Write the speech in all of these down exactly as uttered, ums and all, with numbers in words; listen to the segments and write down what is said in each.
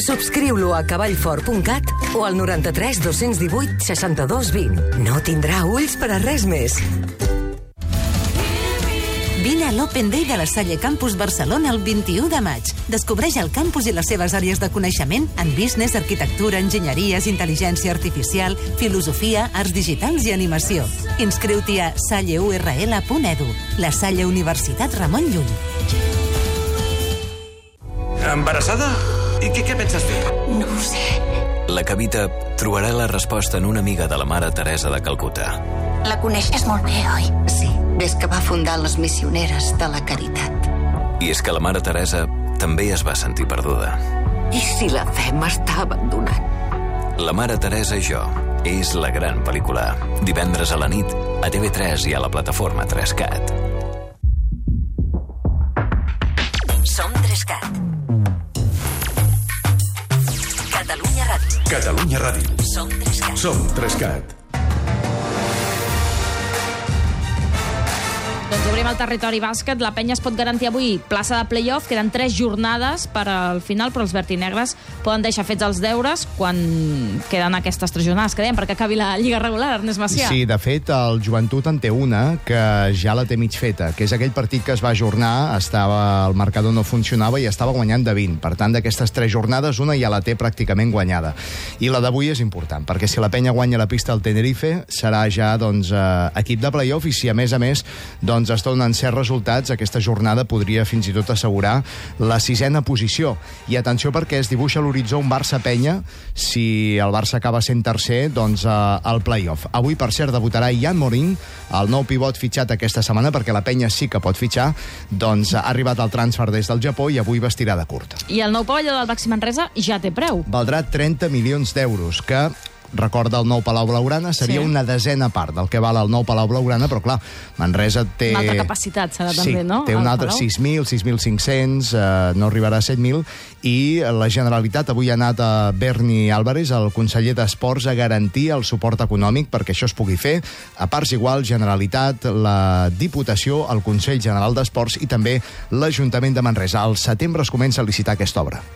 Subscriu-lo a cavallfort punt cat o al noranta-tres dos-cents divuit seixanta-dos vint. No tindrà ulls per a res més. Vine a l'Open Day de la Salle Campus Barcelona el vint-i-u de maig. Descobreix el campus i les seves àrees de coneixement en business, arquitectura, enginyeries, intel·ligència artificial, filosofia, arts digitals i animació. Inscriu-t'hi a salle u erre ele punt edu. La Salle Universitat Ramon Llull. Embarassada? I què, què penses fer? No ho sé. La Cavita trobarà la resposta en una amiga de la Mare Teresa de Calcuta. La coneixes molt bé, oi? Sí, des que va fundar les Missioneres de la Caritat. I és que la Mare Teresa també es va sentir perduda. I si la fe m'està abandonant? La Mare Teresa i jo és la gran pel·lícula. Divendres a la nit, a T V tres i a la plataforma tres cat. Som tres cat. Catalunya Ràdio. Catalunya Ràdio. Som tres cat. Som tres cat. Doncs obrim el territori bàsquet. La penya es pot garantir avui plaça de play-off. Queden tres jornades per al final, però els vertinegres poden deixar fets els deures quan queden aquestes tres jornades que dèiem, perquè acabi la Lliga regular, Ernest Macià. Sí, de fet, el Joventut en té una que ja la té mig feta, que és aquell partit que es va ajornar, estava, el marcador no funcionava i estava guanyant de vint. Per tant, d'aquestes tres jornades, una ja la té pràcticament guanyada. I la d'avui és important, perquè si la penya guanya la pista al Tenerife, serà ja doncs, eh, equip de play-off, i si a més a més doncs, es donen certs resultats, aquesta jornada podria fins i tot assegurar la sisena posició. I atenció, perquè es dibuixa a l'horitzó un Barça-Penya. Si el Barça acaba sent tercer, doncs eh, al play-off. Avui, per cert, debutarà Jan Morín, el nou pivot fitxat aquesta setmana, perquè la penya sí que pot fitxar. Doncs ha arribat el transfer des del Japó i avui vestirà de curt. I el nou pavelló del Baxi Manresa ja té preu. Valdrà trenta milions d'euros, que recorda el nou Palau Blaugrana, seria sí. una desena part del que val el nou Palau Blaugrana, però clar, Manresa té... Una altra capacitat serà sí, també, no? té un altre sis mil, sis mil cinc-cents, eh, no arribarà a set mil, i la Generalitat avui ha anat a Berni Álvarez, el conseller d'Esports, a garantir el suport econòmic perquè això es pugui fer. A parts iguals, Generalitat, la Diputació, el Consell General d'Esports i també l'Ajuntament de Manresa. Al setembre es comença a licitar aquesta obra.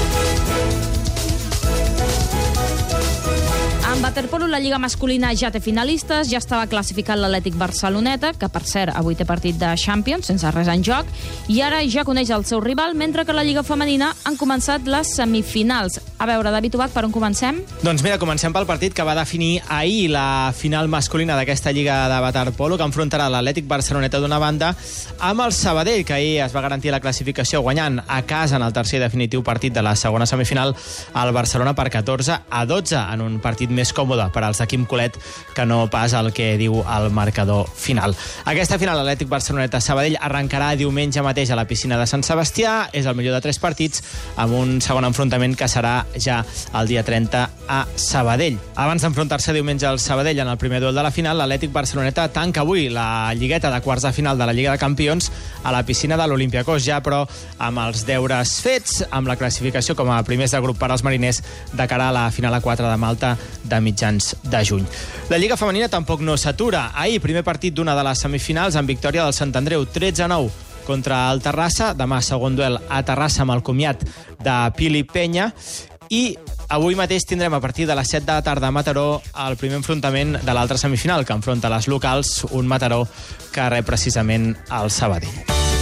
En waterpolo, la Lliga masculina ja té finalistes, ja estava classificat l'Atlètic Barceloneta, que per cert avui té partit de Champions, sense res en joc, i ara ja coneix el seu rival, mentre que la Lliga femenina han començat les semifinals. A veure, David Ubach, per on comencem? Doncs mira, comencem pel partit que va definir ahir la final masculina d'aquesta Lliga de waterpolo, que enfrontarà l'Atlètic Barceloneta d'una banda amb el Sabadell, que ahir es va garantir la classificació guanyant a casa en el tercer i definitiu partit de la segona semifinal al Barcelona per catorze a dotze, en un partit més còmode per al Quim Colet que no pas el que diu el marcador final. Aquesta final, l'Atlètic Barceloneta-Sabadell, arrencarà diumenge mateix a la piscina de Sant Sebastià. És el millor de tres partits, amb un segon enfrontament que serà ja el dia trenta a Sabadell. Abans d'enfrontar-se diumenge al Sabadell en el primer duel de la final, l'Atlètic Barceloneta tanca avui la lligueta de quarts de final de la Lliga de Campions a la piscina de l'Olympiacos, ja però amb els deures fets, amb la classificació com a primers de grup per als mariners de cara a la final a quatre de Malta de mitjans de juny. La Lliga femenina tampoc no s'atura. Ahir, primer partit d'una de les semifinals amb victòria del Sant Andreu tretze a nou contra el Terrassa. Demà segon duel a Terrassa amb el comiat de Pili Penya. I avui mateix tindrem a partir de les set de la tarda a Mataró el primer enfrontament de l'altra semifinal, que enfronta les locals, un Mataró que rep precisament el Sabadell.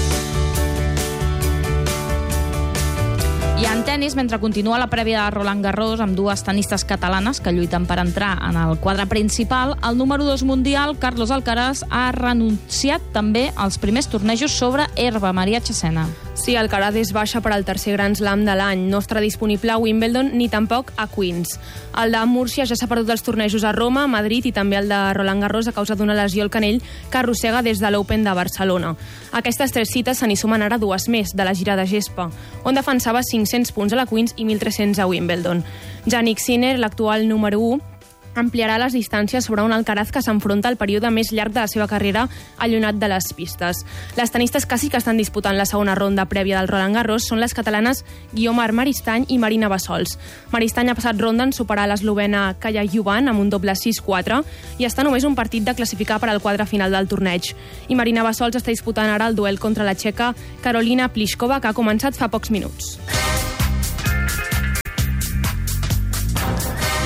I en tenis, mentre continua la prèvia de Roland Garros amb dues tenistes catalanes que lluiten per entrar en el quadre principal, el número dos mundial, Carlos Alcaraz, ha renunciat també als primers tornejos sobre herba. Maria Chesena. Sí, Alcaraz és baixa per al tercer Grand Slam de l'any. No estarà disponible a Wimbledon ni tampoc a Queens. El de Múrcia ja s'ha perdut els tornejos a Roma, Madrid i també el de Roland Garros a causa d'una lesió al canell que arrossega des de l'Open de Barcelona. Aquestes tres cites se n'hi sumen ara dues més, de la gira de gespa, on defensava cinc-cents punts a la Queens i mil tres-cents a Wimbledon. Jannik Sinner, l'actual número u, ampliarà les distàncies sobre un Alcaraz que s'enfronta al període més llarg de la seva carrera allunyat de les pistes. Les tenistes que sí que estan disputant la segona ronda prèvia del Roland Garros són les catalanes Guiomar Maristany i Marina Bassols. Maristany ha passat ronda en superar l'eslovena Kaja Juvan amb un doble sis quatre i està només un partit de classificar per al quadre final del torneig. I Marina Bassols està disputant ara el duel contra la txeca Karolina Pliskova, que ha començat fa pocs minuts.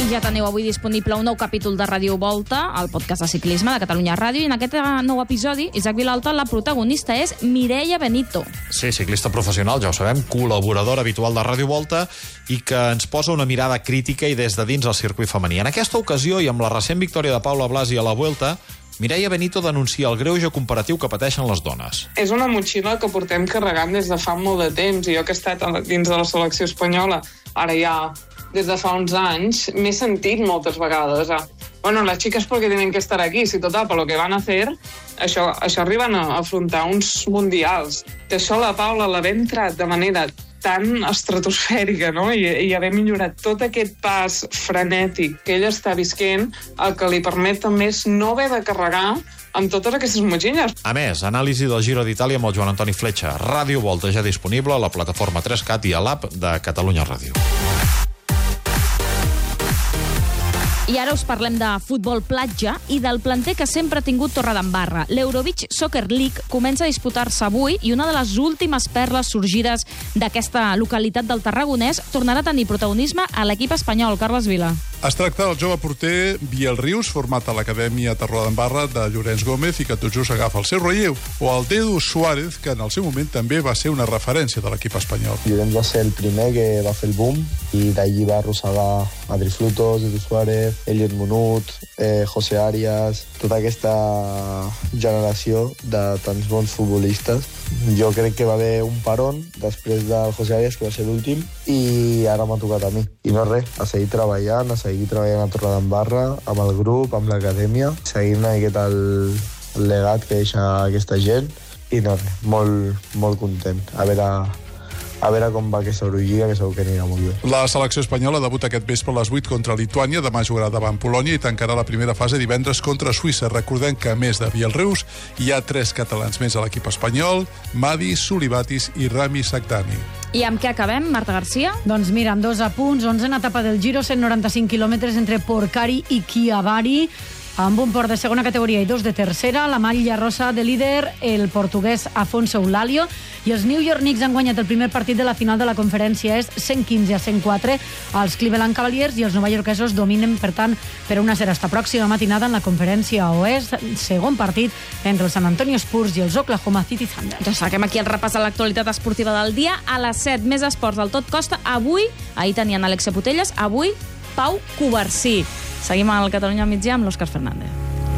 Ja teniu avui disponible un nou capítol de Ràdio Volta, el podcast de ciclisme de Catalunya Ràdio, i en aquest nou episodi, Isaac Vilalta, la protagonista és Mireia Benito. Sí, ciclista professional, ja ho sabem, col·laboradora habitual de Ràdio Volta i que ens posa una mirada crítica i des de dins al circuit femení. En aquesta ocasió, i amb la recent victòria de Paula Blasi a la Vuelta, Mireia Benito denuncia el greuge comparatiu que pateixen les dones. És una motxilla que portem carregant des de fa molt de temps, i jo que he estat dins de la selecció espanyola, ara ja des de fa uns anys, m'he sentit moltes vegades. Ah, bueno, las chicas porque tienen que estar aquí, si total, per lo que van a hacer, això, això arriben a afrontar uns mundials. Que això la Paula l'ha entrat de manera tan estratosfèrica, no? I, i haver millorat tot aquest pas frenètic que ella està visquent, el que li permet també és no haver de carregar amb totes aquestes motxilles. A més, anàlisi del Giro d'Itàlia amb el Joan Antoni Fletxa. Ràdio Volta ja disponible a la plataforma tres cat i a l'app de Catalunya Ràdio. I ara us parlem de futbol platja i del planter que sempre ha tingut Torredembarra. L'Eurobeach Soccer League comença a disputar-se avui i una de les últimes perles sorgides d'aquesta localitat del Tarragonès tornarà a tenir protagonisme a l'equip espanyol. Carles Vila. Es tracta del jove porter Biel Rius, format a l'Acadèmia Torredembarra de Llorenç Gómez i que tot just agafa el seu relleu, o el Dedu Suárez, que en el seu moment també va ser una referència de l'equip espanyol. Llorenç va ser el primer que va fer el boom i d'allí va arrossegar Adri Frutos, Dedu Suárez, Elliot Munut, eh, José Arias, tota aquesta generació de tants bons futbolistes. Jo crec que va haver un parón després del José Arias, que va ser l'últim, i ara m'ha tocat a mi. I no res, a seguir treballant, a seguir treballant a Torredembarra, amb el grup, amb l'acadèmia, seguint una miqueta el, el legat que deixa aquesta gent, i no res, molt, molt content. A veure... a veure com va aquesta Eurolliga, que segur que anirà molt bé. La selecció espanyola debuta aquest vespre a les vuit contra Lituània, demà jugarà davant Polònia i tancarà la primera fase divendres contra Suïssa. Recordem que, a més de Biel Rius, hi ha tres catalans més a l'equip espanyol, Madi, Sulibatis i Rami Sakdani. I amb què acabem, Marta Garcia? Doncs mira, amb dos apunts, onzena etapa del Giro, cent noranta-cinc quilòmetres entre Porcari i Chiavari, amb un port de segona categoria i dos de tercera, la malla rosa de líder, el portuguès Afonso Eulalio, i els New York Knicks han guanyat el primer partit de la final de la conferència est cent quinze a cent quatre als Cleveland Cavaliers, i els novaiorquesos dominen, per tant, per una serà esta pròxima matinada en la conferència oest, segon partit entre els San Antonio Spurs i els Oklahoma City Thunder. Ja saquem aquí el repàs de l'actualitat esportiva del dia. A les set, més esports del Tot Costa. Avui, ahir tenien Alexia Putelles, avui Pau Covarsí. Seguim al Catalunya al migdia amb l'Òscar Fernández.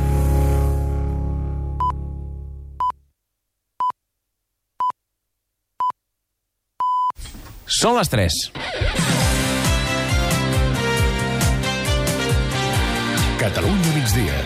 Són les tres. Catalunya migdia.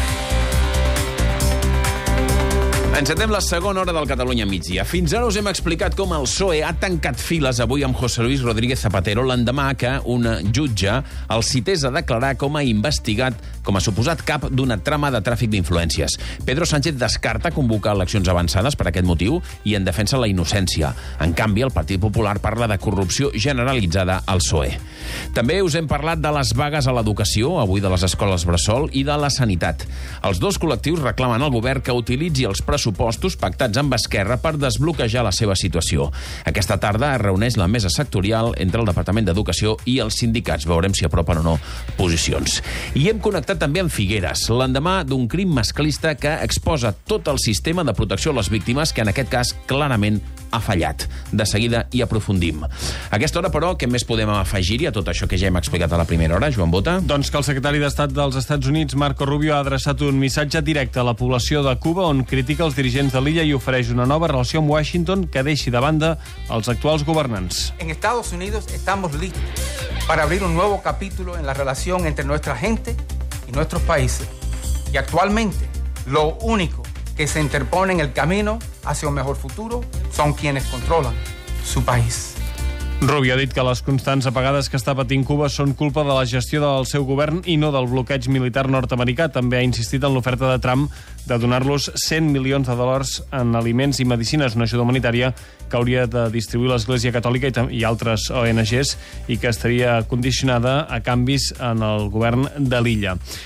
Encetem la segona hora del Catalunya migdia. Fins ara us hem explicat com el P S O E ha tancat files avui amb José Luis Rodríguez Zapatero l'endemà que un jutge el cités a declarar com a investigat, com a suposat cap d'una trama de tràfic d'influències. Pedro Sánchez descarta convocar eleccions avançades per aquest motiu i en defensa la innocència. En canvi, el Partit Popular parla de corrupció generalitzada al P S O E. També us hem parlat de les vagues a l'educació, avui de les escoles bressol, i de la sanitat. Els dos col·lectius reclamen al govern que utilitzi els pressupostos pactats amb Esquerra per desbloquejar la seva situació. Aquesta tarda es reuneix la mesa sectorial entre el Departament d'Educació i els sindicats. Veurem si apropen o no posicions. I hem connectat també amb Figueres, l'endemà d'un crim masclista que exposa tot el sistema de protecció a les víctimes, que en aquest cas clarament ha fallat. De seguida hi aprofundim. A aquesta hora, però, què més podem afegir-hi a tot això que ja hem explicat a la primera hora, Joan Bota? Doncs que el secretari d'Estat dels Estats Units, Marco Rubio, ha adreçat un missatge directe a la població de Cuba on critica els dirigents de l'illa i ofereix una nova relació amb Washington que deixi de banda els actuals governants. En Estados Unidos estamos listos para abrir un nuevo capítulo en la relación entre nuestra gente y nuestros países. Y actualmente, lo único que se interpone en el camino hacia un mejor futuro son quienes controlan su país. Rubio ha dit que les constants apagades que està patint Cuba són culpa de la gestió del seu govern i no del bloqueig militar nord-americà. També ha insistit en l'oferta de Trump de donar-los cent milions de dòlars en aliments i medicines, una ajuda humanitària que hauria de distribuir l'Església Catòlica i, i altres O N Ges i que estaria condicionada a canvis en el govern de l'illa.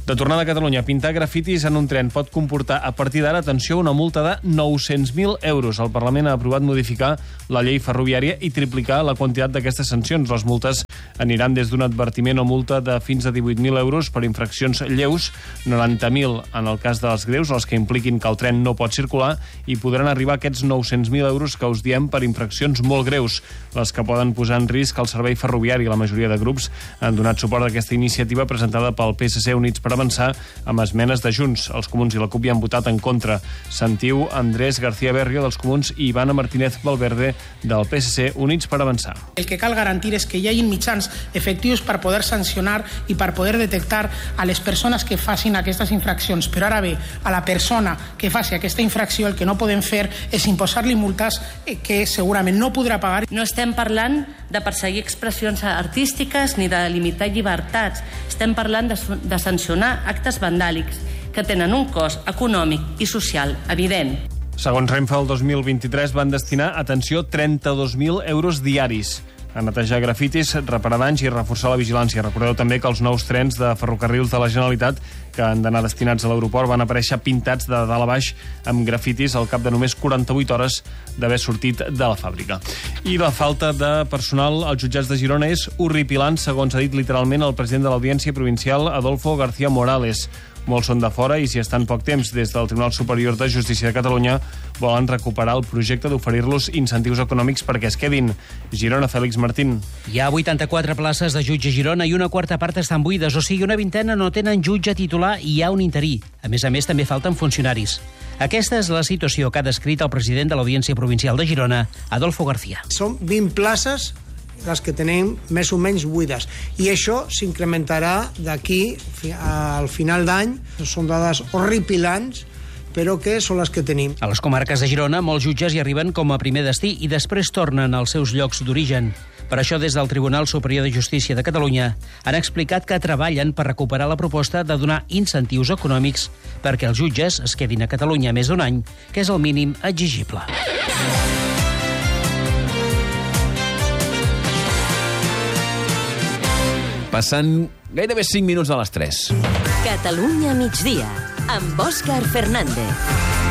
De tornada a Catalunya, pintar grafitis en un tren pot comportar a partir d'ara, atenció, una multa de nou-cents mil euros. El Parlament ha aprovat modificar la llei ferroviària i triplicar la quantitat d'aquestes sancions. Les multes aniran des d'un advertiment o multa de fins a divuit mil euros per infraccions lleus, noranta mil en el cas dels greus, els que impliquin que el tren no pot circular, i podran arribar a aquests nou-cents mil euros que us diem per infraccions molt greus, les que poden posar en risc el servei ferroviari. La majoria de grups han donat suport a aquesta iniciativa presentada pel P S C Units per Avançar amb esmenes de Junts. Els Comuns i la CUP hi han votat en contra. Sentiu Andrés García Berrio dels Comuns i Ivana Martínez Valverde del P S C Units per Avançar. El que cal garantir és que hi hagi mitjans efectius per poder sancionar i per poder detectar a les persones que facin aquestes infraccions. Però ara bé, a la persona que faci aquesta infracció el que no podem fer és imposar-li multes que segurament no podrà pagar. No estem parlant de perseguir expressions artístiques ni de limitar llibertats. Estem parlant de, de sancionar actes vandàlics que tenen un cost econòmic i social evident. Segons Renfe, el dos mil vint-i-tres van destinar, atenció, trenta-dos mil euros diaris a netejar grafitis, reparar danys i reforçar la vigilància. Recordeu també que els nous trens de ferrocarrils de la Generalitat que han d'anar destinats a l'aeroport van aparèixer pintats de dalt a baix amb grafitis al cap de només quaranta-vuit hores d'haver sortit de la fàbrica. I la falta de personal als jutjats de Girona és horripilant, segons ha dit literalment el president de l'Audiència Provincial, Adolfo García Morales. Molts són de fora i si estan poc temps des del Tribunal Superior de Justícia de Catalunya volen recuperar el projecte d'oferir-los incentius econòmics perquè es quedin. Girona, Fèlix Martín. Hi ha vuitanta-quatre places de jutge a Girona i una quarta part estan buides, o sigui, una vintena no tenen jutge titular i hi ha un interí. A més a més, també falten funcionaris. Aquesta és la situació que ha descrit el president de l'Audiència Provincial de Girona, Adolfo García. Són vint places les que tenim més o menys buides. I això s'incrementarà d'aquí al final d'any. Són dades horripilants, però que són les que tenim. A les comarques de Girona, molts jutges hi arriben com a primer destí i després tornen als seus llocs d'origen. Per això, des del Tribunal Superior de Justícia de Catalunya han explicat que treballen per recuperar la proposta de donar incentius econòmics perquè els jutges es quedin a Catalunya més d'un any, que és el mínim exigible. Passant gairebé cinc minuts de les tres. Catalunya migdia, amb Òscar Fernández.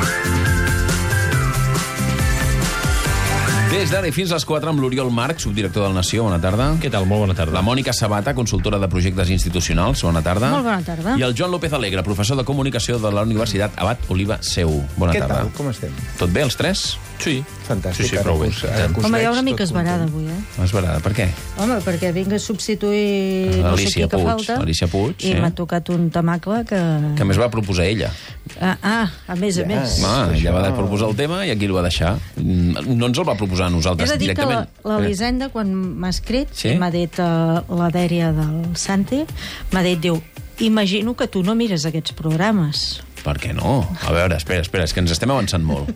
Des d'ara i fins a les quatre amb l'Oriol Marc, subdirector del Nació. Bona tarda. Què tal? Molt bona tarda. La Mònica Sabata, consultora de projectes institucionals. Bona tarda. Molt bona tarda. I el Joan López Alegre, professor de comunicació de la Universitat Abat Oliva Seu. Bona Què tarda. tal? Com estem? Tot bé, els tres? Sí. Fantàstic. Sí, sí, prou bé. Home, hi ha una mica esverada avui, eh? Esverada, per què? Home, perquè vinc a substituir no sé qui que Puig, falta. Alicia Puig, I sí. m'ha tocat un temacle que... Que a més va proposar ella. Ah, ah a més a Ja, més. Ah, ella va proposar el tema i aquí el va deixar. No ens el va proposar a He nosaltres de dir que directament. la- l'Elisenda, quan m'ha escrit, Sí? m'ha dit uh, la dèria del Santi, m'ha dit, diu, imagino que tu no mires aquests programes. Per què no? A veure, espera, espera, és que ens estem avançant molt.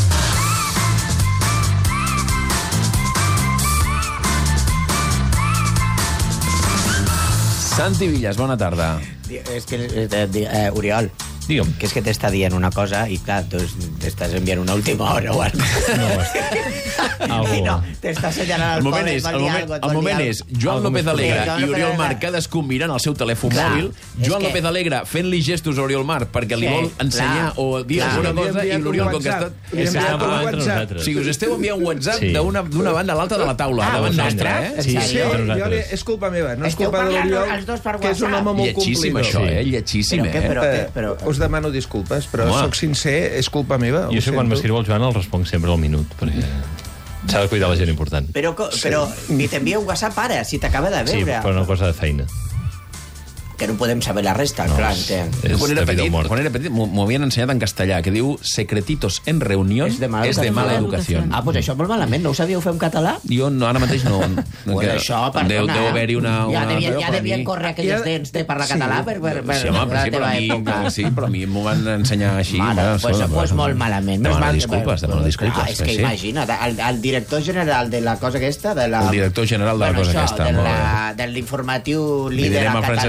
Santi Villas, bona tarda. És que, eh, eh, Oriol, Digue'm. que és que t'està dient una cosa i clar, tu t'estàs enviant una última hora o alguna Algú. no, t'està assenyalant El els moment podes, és, vol el dir moment, algo, et el vol dir moment algo. és Joan Algo López més Alegre proper. i Oriol Joan Marc López cadascú mirant el seu telèfon Clar, mòbil, és Joan que- López Alegre fent-li gestos a Oriol Marc perquè li Sí, vol ensenyar clar, o dir clar. alguna Li hem cosa i enviat un l'Oriol com que WhatsApp. està... Li hem enviat un entre WhatsApp. nosaltres. O sigui, us esteu enviant un WhatsApp Sí. d'una d'una banda a l'altra de la taula, Ah, davant vosaltres? nostra, eh? En Sí, sèrio? sí, entre Jo li, nosaltres. és culpa meva, no és Esteu culpa de parlant l'Oriol, els dos per que és un WhatsApp. home molt Lletgíssim, complidor. això, eh? Lletgíssim, Però què, eh? però què? Eh, Però... us demano disculpes, però Home. sóc sincer, és culpa meva. Jo ho sé quan sento. m'escriu el Joan el responc sempre al minut, perquè s'ha de cuidar la gent important. Però, co- però ni t'envia un WhatsApp ara, si t'acaba de Sí, veure. però una cosa de feina. Que no podem saber la resta, No, clar, és- entenc. és Quan era de vida o petit, mort. quan era petit m'ho m'ho havien ensenyat en castellà, que diu secretitos en reunión És de mala es de educació. mala educación. Ah, doncs això molt malament, no ho sabíeu fer en català? Jo no, ara mateix no. no Bueno, que- això, perdona. Deu, deu haver-hi una... Ja una devien, però ja per devien mi- córrer aquelles dents de parlar Sí. català per, per, per, Sí, home, per però la sí, però teva a mi, època. sí, però a mi m'ho van ensenyar així. Mare, bueno, pues, això, pues molt malament. Menys Demano mal que- disculpes, demano disculpes. Clar, és que sí. imagina't, el, el director general de la cosa aquesta... De la, El director general de la bueno, cosa això, aquesta, De, molt la, de l'informatiu Li líder direm a a Francesc Catalunya, Garriga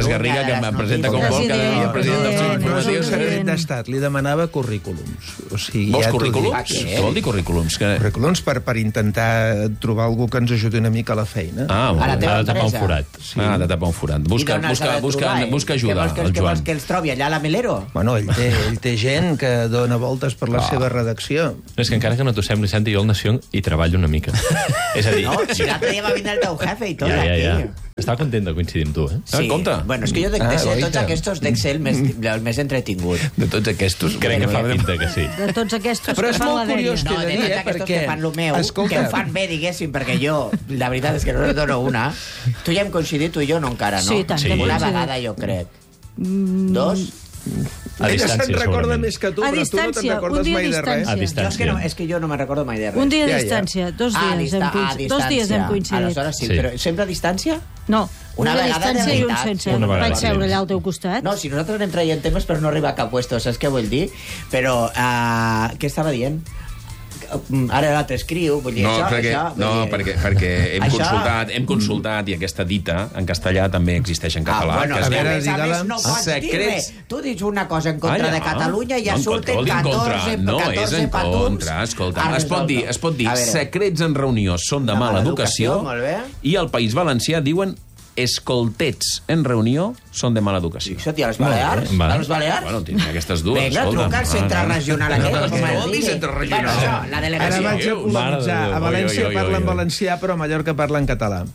que em presenta com vol, cada dia presenta els No és un informatius. secret d'estat, li demanava currículums. O sigui, Vols ja t'ho currículums? dic. Què vol dir currículums? Que... Currículums per, per intentar trobar algú que ens ajudi una mica a la feina. Ah, a la ha de tapar un empresa. forat. Sí. Ah, ha de tapar un forat. Busca, I d'on has busca, de busca, trobar, eh? busca ajuda, Què vols que- el què Joan. vols Que els trobi allà a la Melero? Bueno, ell té, ell té gent que dona voltes per la Ah. seva redacció. És que encara que no t'ho sembli, Santi, jo al Nació hi treballo una mica. És a dir... No, si l'altre dia va vindre el teu jefe i tot ja, ja, ja. aquí. Estava content de coincidir amb tu, eh? Sí. Bueno, és que jo de, de ser de tots aquests d'Excel més, el més entretingut. De tots aquests, crec que fa pinta que sí. De tots aquests Però que és fan molt la dèria. curiós, no, de tots aquests que fan lo meu, que ho fan bé, diguéssim, perquè jo, la veritat és que no li dono una. Tu ja hem coincidit, tu i jo no encara, no? Sí, tant, Sí. hem Una coincidit. vegada, jo crec. Mm, Dos? A Ella se'n recorda més que tu, A però tu no distància, te'n recordes un dia mai a de res. distància. Jo és que, no, és que jo no me'n recordo mai de res. Un dia a Ja, ja. distància, dos Ah, a dies, dista- hem coincidit. a distància. Dos dies hem coincidit. Aleshores sí, però sempre a distància? No, Una una a vegada de distància i un veritat. sense. Una vegada, Vaig sí. seure allà al teu costat. No, si nosaltres anem traient temes per no arribar a cap puesto, saps què vull dir? Però, uh, què estava dient? Ara l'altre escriu, vull dir, No, això... perquè, això, vull no dir- perquè, perquè hem, Això- consultat, hem consultat i aquesta dita en castellà també existeix en català. Ah, bueno, que es a diu veure, a més, a més, no pots dir res. Tu dius una cosa en contra Ah, ja. de Catalunya i ja No, en surten contra, en contra. catorze, No, és catorze en patums. contra, escolta. a Es pot dir, resoldre. es pot dir A veure. secrets en reunió són de mala educació, molt bé. i al País Valencià diuen escoltets en reunió són de mala educació. Això, tia, a les Balears? A les Balears? Bueno, tinc aquestes dues. Vinga, escolta. truca al centre regional aquest, com es Escolti, digui. centre Bueno, regional. això, la Ara delegació. vaig a polemitzar. A València parla en valencià, però a Mallorca parla en català.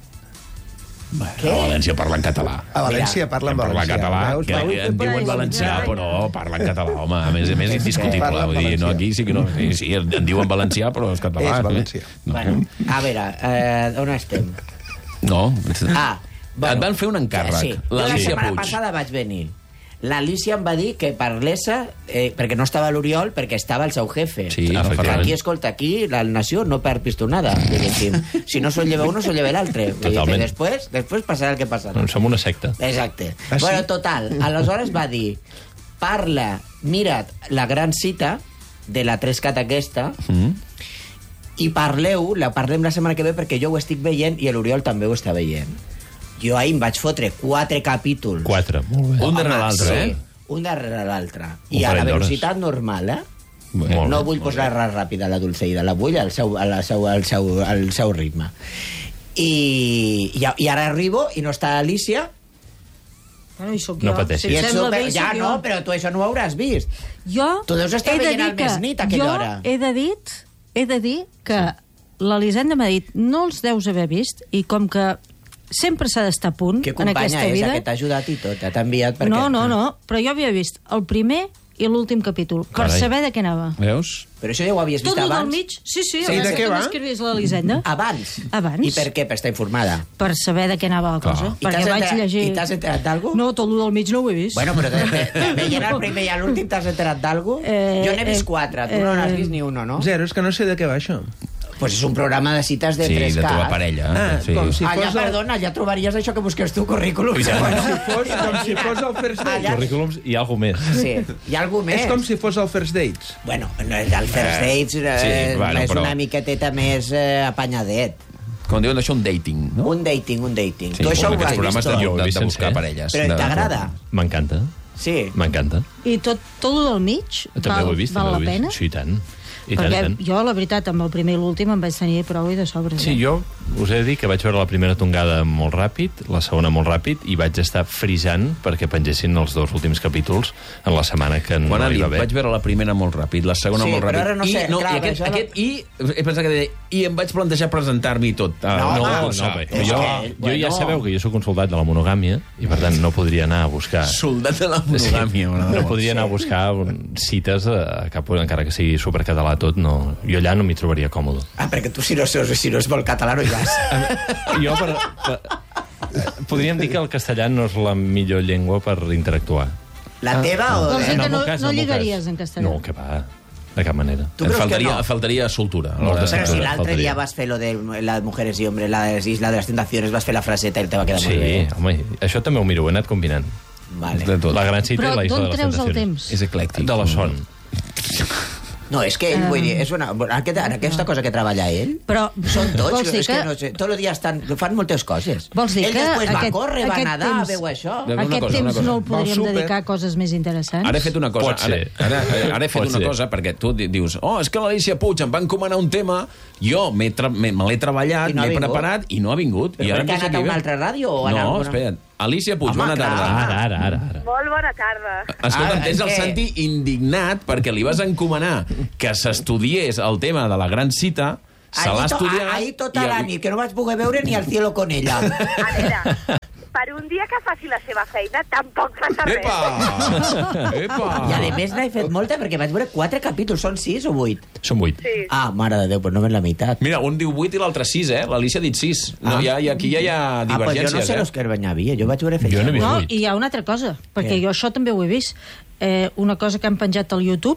A València parla en català. A València parla en Parla valencià. català, Veus? que Veus? en diuen valencià, però parla en català, home. A més a més, indiscutible. Parla en Vull dir, no, aquí sí que no... Sí, sí, en diuen valencià, però és català. És valencià. No. Bueno, a veure, eh, on estem? No. Ah, Et van fer un encàrrec. Sí. Jo la L'Alicia setmana Puig. passada vaig venir. L'Alicia em va dir que parlés, eh, perquè no estava l'Oriol, perquè estava el seu jefe. Sí, Que efectivament. aquí, escolta, aquí la nació no perd pistonada, diguéssim. Si no se'l lleva uno, se'l lleva l'altre. Vull dir que Totalment. Després, després passarà el que passarà. Doncs som una secta. Exacte. Ah, sí? Bueno, total, aleshores va dir, parla, mira't la gran cita de la Trescat aquesta, Mm. i parleu, la parlem la setmana que ve perquè jo ho estic veient i l'Oriol també ho està veient. Jo ahir em vaig fotre quatre capítols. Quatre, molt bé. Un darrere l'altre, sí, eh? un darrere l'altre. Un I a la parell d'hores. velocitat normal, eh? Molt bé, no vull molt posar res ràpida a la Dulceida, la vull al seu, a la seu, al seu, al seu ritme. I, i, i ara arribo i no està Alicia. Bueno, i sóc No jo. pateixis. Si I et és sembla super... bé, Ja sóc no, jo. però tu això no ho hauràs vist. Jo Tu deus estar he de veient dir al que més nit a aquella jo hora. he de dir, he de dir que l'Elisenda m'ha dit no els deus haver vist i com que sempre s'ha d'estar a punt Que en companya aquesta és, vida... que t'ha ajudat i tot, t'ha enviat perquè... No, no, no, però jo havia vist el primer i l'últim capítol, per Carai. saber de què anava. Veus? Però això ja ho havies vist Tot el del abans? mig, sí, sí, Sí, abans de que què va? m'escrivís l'Elisenda. Abans? Abans. I per què? Per estar informada. Per saber de què anava la Clar. cosa. I Perquè t'has vaig enterat- llegir... I t'has enterat d'algú? No, tot el del mig no ho he vist. Bueno, però de, de, de, veient el primer i l'últim t'has enterat d'algú? Eh, jo n'he vist eh, quatre, tu no eh, n'has vist ni uno, no? Zero, és que no sé de què va això. Pues és un programa de cites de Sí, tres de K. teva parella. Ah, sí. com si Allà, fos el- perdona, allà trobaries això que busques tu, currículum. I tant. Com si fos, com si fos el First Dates. Allà- Currículums i alguna més. Sí, hi ha algú més? És com si fos el First Dates. Bueno, no, el First Dates eh, sí, bueno, és però- una miqueteta més eh, apanyadet. Com diuen això, un dating, no? Un dating, un dating. Sí, tu això bueno, ho has aquests programes vist? de, Jo ho he de, vist de buscar sencer. parelles. Però de- t'agrada? M'encanta, Sí. m'encanta. I tot, tot el del mig També val, ho he vist, val també la ho he pena? vist. Sí, i tant. I tant, i Perquè tant. jo, la veritat, amb el primer i l'últim em vaig tenir prou i de sobre. Sí, jo us he de dir que vaig veure la primera tongada molt ràpid, la segona molt ràpid, i vaig estar frisant perquè pengessin els dos últims capítols en la setmana que no Quan ha dit, hi va haver. vaig veure la primera molt ràpid, la segona Sí, molt però ràpid. ara no sé, I, no, clar, i aquest, això no- aquest, i, he pensat que deia, i em vaig plantejar presentar-m'hi i tot. Ah, No, No, home, no, o no, sigui, bé, és jo, que, jo ja bueno. sabeu que jo sóc un soldat de la monogàmia i per tant no podria anar a buscar... Soldat de la monogàmia. Sí, no podria anar a buscar un- cites a, a cap, encara que sigui supercatalà tot, no, jo allà no m'hi trobaria còmode. Ah, perquè tu si no, si no és molt català no hi vas. Jo per, per, podríem dir que el castellà no és la millor llengua per interactuar. La teva o... Vols dir En que el no, meu cas, no en el meu lligaries cas. en castellà? No, que va, de cap manera. Tu Em creus que faltaria, no? faltaria soltura. a l'hora de Però si escriure. l'altre faltaria. dia vas fer lo de las mujeres y hombres, la de Isla de las Tentaciones, vas fer la fraseta i te va quedar molt Sí, bé. home, això també ho miro, ho he anat combinant. Vale. De tot. La gran cita Però i la isla d'on de les treus el tentacions. temps? És eclèctic. De la son. No, és que ell, vull dir, és una, aquesta, en aquesta cosa que treballa ell, però són tots, vols dir és que, que- no sé, tot el dia estan, fan moltes coses. Vols dir ell que després va aquest- córrer, va aquest nedar, temps- veu això. Aquest cosa, temps una cosa. no el Va al podríem súper. dedicar a coses més interessants? Ara he fet una cosa, Pot ara, ser. ara, ara he fet Pot una ser. cosa, perquè tu di- dius, oh, és que l'Alicia Puig em va encomanar un tema, jo m'he tra- me me l'he treballat, I no ha m'he vingut. preparat i no ha vingut. Però I ara per què ha em deixa anat a aquí una bé. altra ràdio o ha anat a No, alguna- espera't. Alicia Puig, Home, bona clar. tarda. Ara, ara, ara. ara. Molt bona tarda. Escolta'm, Ah, tens el què? Santi indignat perquè li vas encomanar que s'estudiés el tema de la gran cita, se l'ha Ahir to- estudiat... Ahir tota i la avui- nit, que no vaig poder veure ni el cielo con ella. A veure, per un dia que faci la seva feina, tampoc passa res. Epa! Epa! I a més n'he fet molta perquè vaig veure quatre capítols, són sis o vuit? Són vuit. Sí. Ah, mare de Déu, però no ven la meitat. Mira, un diu vuit i l'altre sis, eh? L'Alicia ha dit sis. No, Ah. ja, ja, aquí ja hi ha Ah, pues jo divergències, no sé eh? los que venir havia, jo vaig veure fer Jo no he vist No, vuit. i hi ha una altra cosa, perquè Què? jo això també ho he vist. Eh, una cosa que han penjat al YouTube,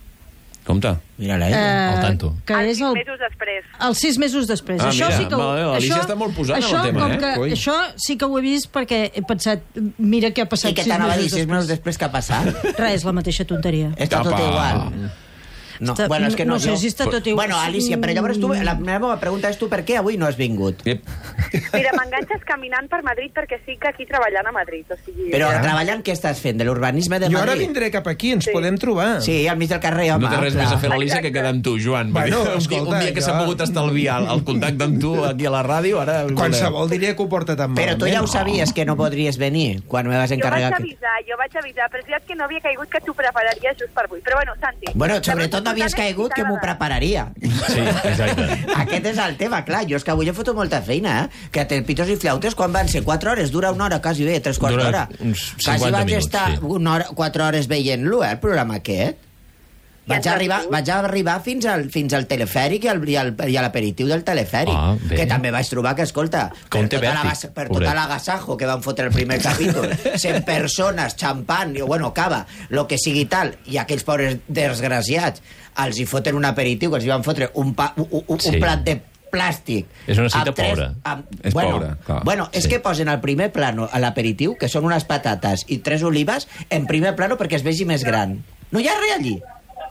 Compte. Mira-la, eh, eh? Al tanto. que Els és sis el, mesos després. els sis mesos després. Ah, això mira, sí que, ho- vale, l'Alicia això, està molt posada en el això, tema, com eh? que, Ui. això sí que ho he vist perquè he pensat, mira què ha passat I què sis t'anava a dir mesos sis mesos després. després que ha passat? Res, la mateixa tonteria. Està tot Apa. igual. No, Està- bueno, és que no, no sé jo... si està tot igual. Bueno, Alicia, però llavors tu, la meva pregunta és tu per què avui no has vingut? Ep. Mira, m'enganxes caminant per Madrid perquè sí que aquí treballant a Madrid. O sigui, Però ja. treballant què estàs fent? De l'urbanisme de Jo ara Madrid? vindré cap aquí, ens Sí. podem trobar. Sí, al mig del carrer, home. No té res clar. més a fer l'Alicia que quedar amb tu, Joan. Bueno, Perquè un, dia, un escolta, dia que s'ha jo- pogut estalviar el, el contacte amb tu aquí a la ràdio, ara... Qualsevol diria que ho porta tan Però tu ja ho malament. sabies que no podries venir quan me vas Jo vaig encarregar... que- avisar, jo vaig avisar, però és veritat que no havia caigut que t'ho prepararies just per avui. Però bueno, Santi... Bueno, la sobretot no cosa havies important és caigut si que m'ho t'agrada. prepararia. Sí, exacte. Aquest és el tema, clar. Jo és que avui he fotut molta feina, eh? Que té pitos i flautes, quan van ser quatre hores? Dura una hora, quasi bé, tres quarts Dura d'hora. uns Quasi cinquanta vaig minuts, estar sí. una hora, quatre hores veient-lo, eh, el programa aquest. Vaig has arribar, vingut? vaig arribar fins al, fins al telefèric i, al, i, al, i a l'aperitiu del telefèric. Ah, bé. Que també vaig trobar que, escolta, Com per té tota vèrtic, l'agas- per pobret. tot l'agasajo que van fotre el primer capítol, cent persones, xampant, i, bueno, cava, lo que sigui tal, i aquells pobres desgraciats els hi foten un aperitiu, que els hi van fotre un, pa, un, un, Sí. un plat de plàstic. És una cita amb tres- pobra. Amb, És bueno, pobra, clar. Bueno, és Sí. que posen al primer plano a l'aperitiu, que són unes patates i tres olives, en primer plano perquè es vegi més gran. No hi ha res allí.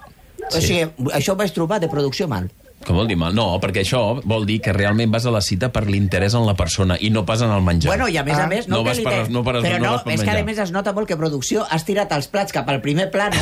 O Sí. sigui, això ho vaig trobar de producció mal. Com vol dir mal? No, perquè això vol dir que realment vas a la cita per l'interès en la persona i no pas en el menjar. Bueno, i a més a més... No, no que vas li per, té- no per, però no, no, vas per és que a menjar. més es nota molt que producció has tirat els plats cap al primer plano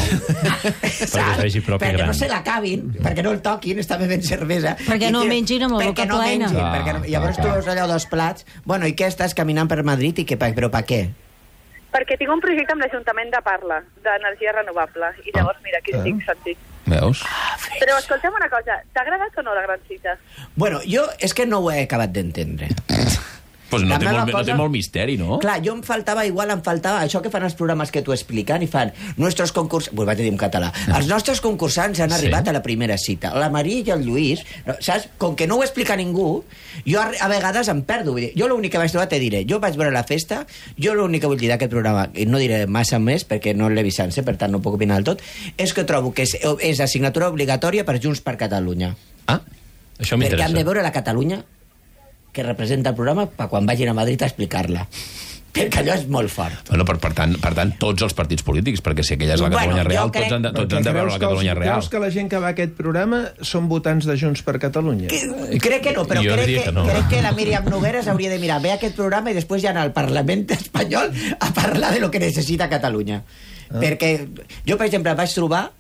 Perquè es vegi propi perquè gran. no se l'acabin, perquè no el toquin, està bevent cervesa. Perquè I no tira- mengin amb la boca perquè no plena. mengin, Clar, perquè no, clar, llavors tu clar. veus allò dos plats. Bueno, i què estàs caminant per Madrid i què, pa- però per què? Perquè tinc un projecte amb l'Ajuntament de Parla, d'energia renovable. I llavors, mira, aquí estic, Santi. Veus? Però escolta'm una cosa, t'ha agradat o no la gran cita? Bueno, jo és que no ho he acabat d'entendre. Pues no, La té meva molt, no cosa- té molt misteri, no? Clar, jo em faltava, igual em faltava això que fan els programes que t'ho expliquen i fan nostres concurs... Vull, vaig a dir en català. Els nostres concursants han Sí. arribat a la primera cita. La Maria i el Lluís, no, saps? Com que no ho explica ningú, jo a, a vegades em perdo. Vull dir, jo l'únic que vaig trobar, te diré, jo vaig veure la festa, jo l'únic que vull dir d'aquest programa, i no diré massa més perquè no l'he vist sencer, per tant no puc opinar del tot, és que trobo que és, és assignatura obligatòria per Junts per Catalunya. Ah, això Perquè han m'interessa. de veure la Catalunya que representa el programa per quan vagin a Madrid a explicar-la. Perquè allò és molt fort. Bueno, per, per, tant, per tant, tots els partits polítics, perquè si aquella és la Catalunya Bueno, jo real, crec- tots han de, tots Perquè han de veure creus la que els- Catalunya real. Creus que la gent que va a aquest programa són votants de Junts per Catalunya? Crec que no, però Jo crec diria que, que no. crec que la Míriam Nogueras hauria de mirar bé aquest programa i després ja anar al Parlament espanyol a parlar de lo que necessita Catalunya. Ah. Perquè jo, per exemple, vaig trobar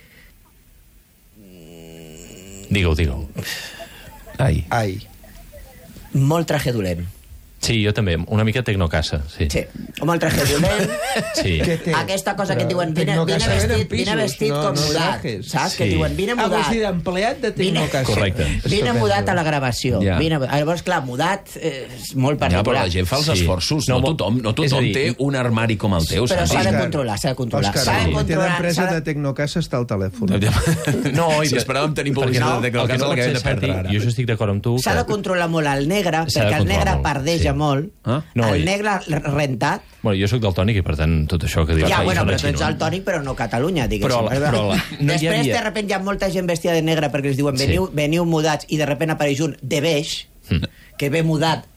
Digue-ho, digue-ho. Ai. Ai. molt traje dolent. Sí, jo també. Una mica tecnocasa, sí. Sí, molt traje dolent. Sí. Què té? Aquesta cosa Però que et diuen vine, vine Tecnocasa vestit, venen vine pisos, vestit no- com no mudat, trajes. saps? Que Sí. et diuen vine Ah, vols mudat. dir d'empleat de Tecnocasa. Correcte. Vine mudat a la gravació. Ja. Vine, llavors, clar, mudat eh, és molt Ja, però particular. la gent fa els Sí. esforços. No, No, tothom, no és a tothom dir, té un armari com el teu, Però saps? s'ha de Òscar, controlar, s'ha de controlar. Òscar, S'ha de el comitè controlar, d'empresa s'ha de- de Tecnocasa està al telèfon. No, i si de- esperàvem tenir perquè publicitat no, de el que Tecnocasa, no la pot que hem ser, de perdre Santi, ara. jo això estic d'acord amb tu. S'ha que- de controlar molt el negre, S'ha de perquè el negre controlar molt, pardeja sí. molt. Ah? No, el i- negre rentat. Bueno, jo sóc daltònic i, per tant, tot això que dius... Ja, ai, bueno, sona però tu ets xino. el tònic, però no Catalunya, diguéssim. Però la- però la- no hi Després, havia- de repente, hi ha molta gent vestida de negre perquè els diuen Sí. veniu, veniu mudats, i de repente apareix un de beix, Mm. que ve mudat,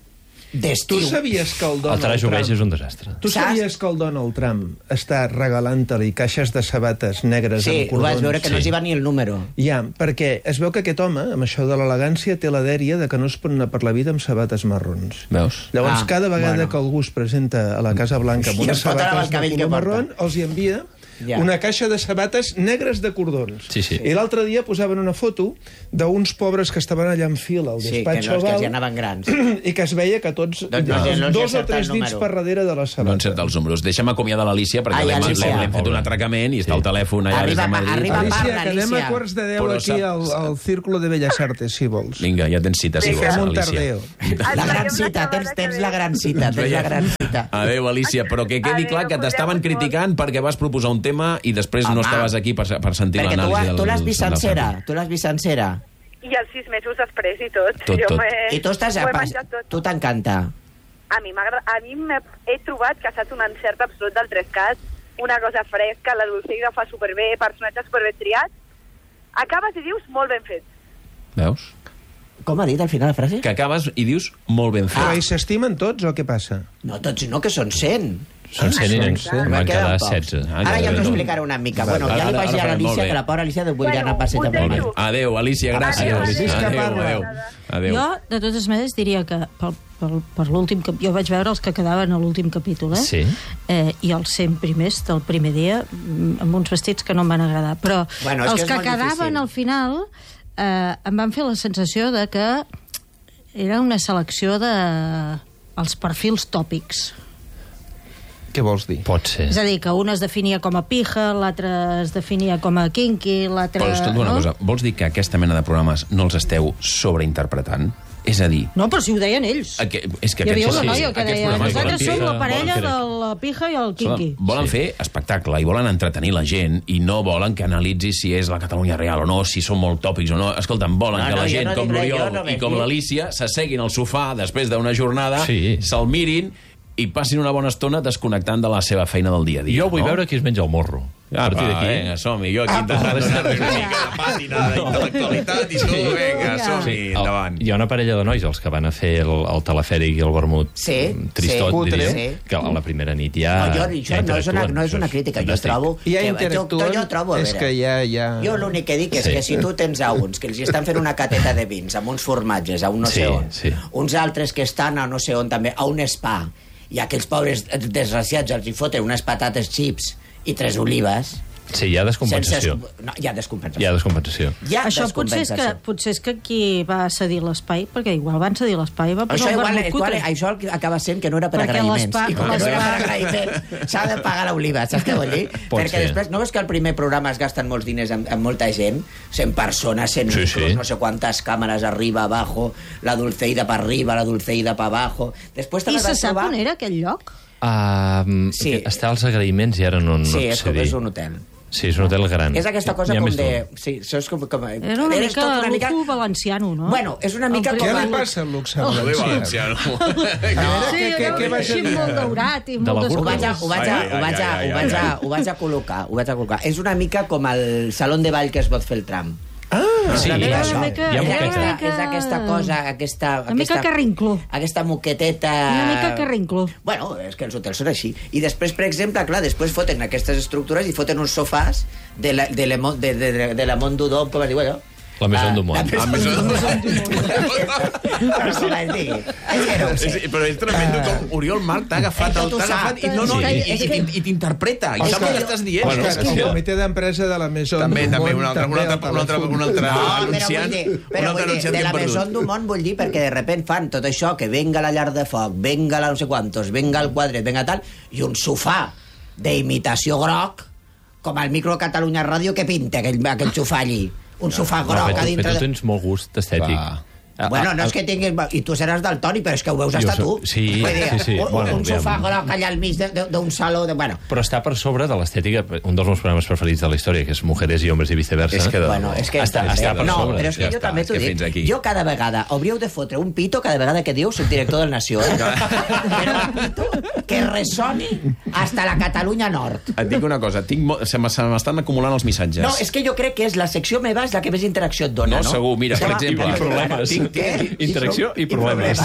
d'estiu. Tu sabies que el El Donald traje Trump... beix és un desastre. Tu sabies que el Donald Trump està regalant-li caixes de sabates negres Sí, amb ho cordons? vaig veure que no Sí. s'hi va ni el número. Ja, perquè es veu que aquest home, amb això de l'elegància, té la dèria de que no es pot anar per la vida amb sabates marrons. Veus? Llavors, Ah, cada vegada bueno. que algú es presenta a la Casa Blanca amb I unes es pot anar amb el sabates de cabell que color porta. marrón, els hi envia Ja. una caixa de sabates negres de cordons. Sí, sí. I l'altre dia posaven una foto d'uns pobres que estaven allà en fila al Sí, que despatx no, és que oval ja anaven grans. i que es veia que tots, Doncs no, no, no dos o encerta tres el dits número. per darrere de la No sabata. encerta els números. Deixa'm acomiadar l'Alicia, perquè Ai, l'hem Alicia. l'hem- l'hem fet un atracament i està al telèfon allà des de Arriba, Madrid. arriba, Alicia, parla, que anem Alicia. a quarts de deu Però aquí sap- al, al Círculo de Belles Artes, si vols. Vinga, ja tens cita, si I vols, fem un Alicia. tardeo. La gran cita, tens, tens la gran cita, tens la gran cita. Adéu, Alicia, però que quedi Adéu, clar que t'estaven podeu- criticant perquè vas proposar un tema i després no Home. estaves aquí per, per sentir Perquè tu, l'anàlisi del... tu l'has vist del- del- sencera, tu l'has vist sencera. I els sis mesos després i tot. Tot, jo tot. m'he- I tu estàs... m'ho he pas- menjat tot. Tu t'encanta. A mi m'agrada, a mi m'he he trobat que ha estat un encert absolut del Trescat, una cosa fresca, la Dulceida fa superbé, personatge superbé triat. Acabes i dius molt ben fet. Veus? Com ha dit al final la frase? Que acabes i dius molt ben fet. Però hi s'estimen tots o què passa? No, tots no, que són cent. Són cent i en Me'n van queden quedar pocs. setze. Ara ja t'ho explicaré una mica. Vale. Bueno, ja Ara- li vaig ara dir a farem, molt l'Alicia bé. que la pobra Alicia volia Bueno, anar a passeig ho amb deixo. ell. Adéu, Alicia, gràcies. Adéu, Adéu, adéu. adéu, adéu. adéu. Jo, de totes maneres, diria que per, per, per l'últim cap... jo vaig veure els que quedaven a l'últim capítol, eh? Sí. Eh, i els cent primers del primer dia, mm, amb uns vestits que no em van agradar. Però Bueno, és els que és que, molt quedaven difícil. al final eh, em van fer la sensació de que era una selecció de els perfils tòpics. Què vols dir? Pot ser. És a dir, que un es definia com a pija, l'altre es definia com a kinky, l'altre... Però escolta una no? cosa, vols dir que aquesta mena de programes no els esteu sobreinterpretant? És a dir, No, però si ho deien ells. a que, és que Hi havia aquests, una sí, noia que aquests deia programes nosaltres volen som la fer- parella volen de fer- la pija i el kinky. volen Sí. fer espectacle i volen entretenir la gent i no volen que analitzi si és la Catalunya real o no, si són molt tòpics o no. Escolta'm, volen No, que no, la jo gent no com dic res, l'Oriol jo no i vaig com dir. l'Alicia s'asseguin al sofà després d'una jornada, Sí. se'l mirin i passin una bona estona desconnectant de la seva feina del dia a dia. Jo vull no? veure qui es menja el morro. Ah, A partir va, d'aquí... vinga, som-hi. Jo aquí intentant donar-li una mica de pàtina d'intel·lectualitat i tu, vinga, som-hi, endavant. Hi ha una parella de nois, els que van a fer el, el telefèric i el vermut Sí, tristot, sí. diríem, Sí. que a la primera nit ja... No, jo, ja això no, és una, interactuen. no és una Això crítica, jo fantàstic. trobo... I ja que- interactuen, jo, jo trobo, a és veure, que ja... ja... Jo l'únic que dic és Sí. que si tu tens a uns que els estan fent una cateta de vins amb uns formatges a un no Sí, sé on, sí. uns altres que estan a no sé on també, a un spa, i aquells pobres desgraciats els hi foten unes patates chips i tres olives... Sí, hi ha descompensació. Sense, no, hi ha descompensació. Hi ha descompensació. Hi ha Això potser és, que, descompensació. potser és que qui va cedir l'espai, perquè igual van cedir l'espai, va posar Això, un igual, vermut igual, cutre. això acaba sent que no era per Perquè agraïments. l'espa- I com que no era per l'espa- agraïments, s'ha de pagar l'oliva, saps què vull dir? Pot Perquè ser. després, no veus que al primer programa es gasten molts diners amb, amb molta gent? cent persones, cent Sí, micros, sí. no sé quantes càmeres arriba, abajo, la Dulceida per arriba, la Dulceida per abajo... Després te I les se vas sap trobar... on era aquell lloc? Uh, Sí. sí. Està als agraïments i ara no, no Sí, et és, sé com, dir. és un hotel. Sí, és un hotel gran. És aquesta cosa N'hi ha com més de... d'un. Sí, això és com... com Era una eres mica tot una mica... l'Ucu valenciano, no? Bueno, és una mica El com... Què primer- li passa al Luxe Oh. Valencià? Valenciano. A veure, Sí, què, què, allò què vas a així dir? molt daurat i De la molt Ho Burgos. vaig, a, ho, vaig a, Ai, ai, ho, vaig a, ai, ai, ho, vaig a, ai. ho vaig a col·locar, ho vaig a col·locar. És una mica com el saló de ball que es pot fer el tram. Ah, Sí, una mica era això. una mica- Hi ha és, moqueta. aquesta, una mica- és aquesta cosa, aquesta... Una mica aquesta, carrincló. aquesta moqueteta... Una mica carrincló. Bueno, és que els hotels són així. I després, per exemple, clar, després foten aquestes estructures i foten uns sofàs de la, de la, de, de, de, de la Mont Dudon, com es diu allò? La Maison du Monde. La Maison du Monde. Però se la digui. És que no ho sé. És, però és tremendo com Oriol Marc t'ha agafat, Ell el, tot ho t'ha agafat i, sap. no, no, Sí. i, És i, que- i, i t'interpreta. I És sap que el que jo- estàs dient. Bueno, És que- el comitè d'empresa de la Maison També, du també, Monde, un altre, un també altre, al un altre, un altre No, però anunciant, vull dir, un però altre vull dir, anunciant de que la hem Maison perdut. du Monde vull dir perquè de repent fan tot això, que venga la llar de foc, venga la no sé quantos, venga el quadret, venga tal, i un sofà d'imitació groc, com el micro Catalunya Ràdio, que pinta aquell, aquell sofà allí. Un sofà No, groc però a tu, dintre... però tu De... tens molt gust estètic. Va. Bueno, no és que tinguis... I tu seràs del Toni, però és que ho veus Jo estar soc- tu. sí, Vull dir, sí, sí. Un, Bueno, un sofà aviam. groc allà al mig de- de- d'un saló... De... Bueno, Però està per sobre de l'estètica, un dels meus programes preferits de la història, que és Mujeres i Hombres i viceversa. És que de- Bueno, és que està, està per no, sobre. però és que Ja jo està, també és t'ho que dic. fins aquí. Jo cada vegada hauríeu de fotre un pito cada vegada que diu subdirector del Nació, eh? Però un pito que ressoni hasta la Catalunya Nord. Et dic una cosa, tinc mo... se m'estan acumulant els missatges. No, és que jo crec que és la secció meva és la que més interacció et dona, no? No, segur, mira, per exemple... I problemes. Tinc, tinc, interacció i problemes.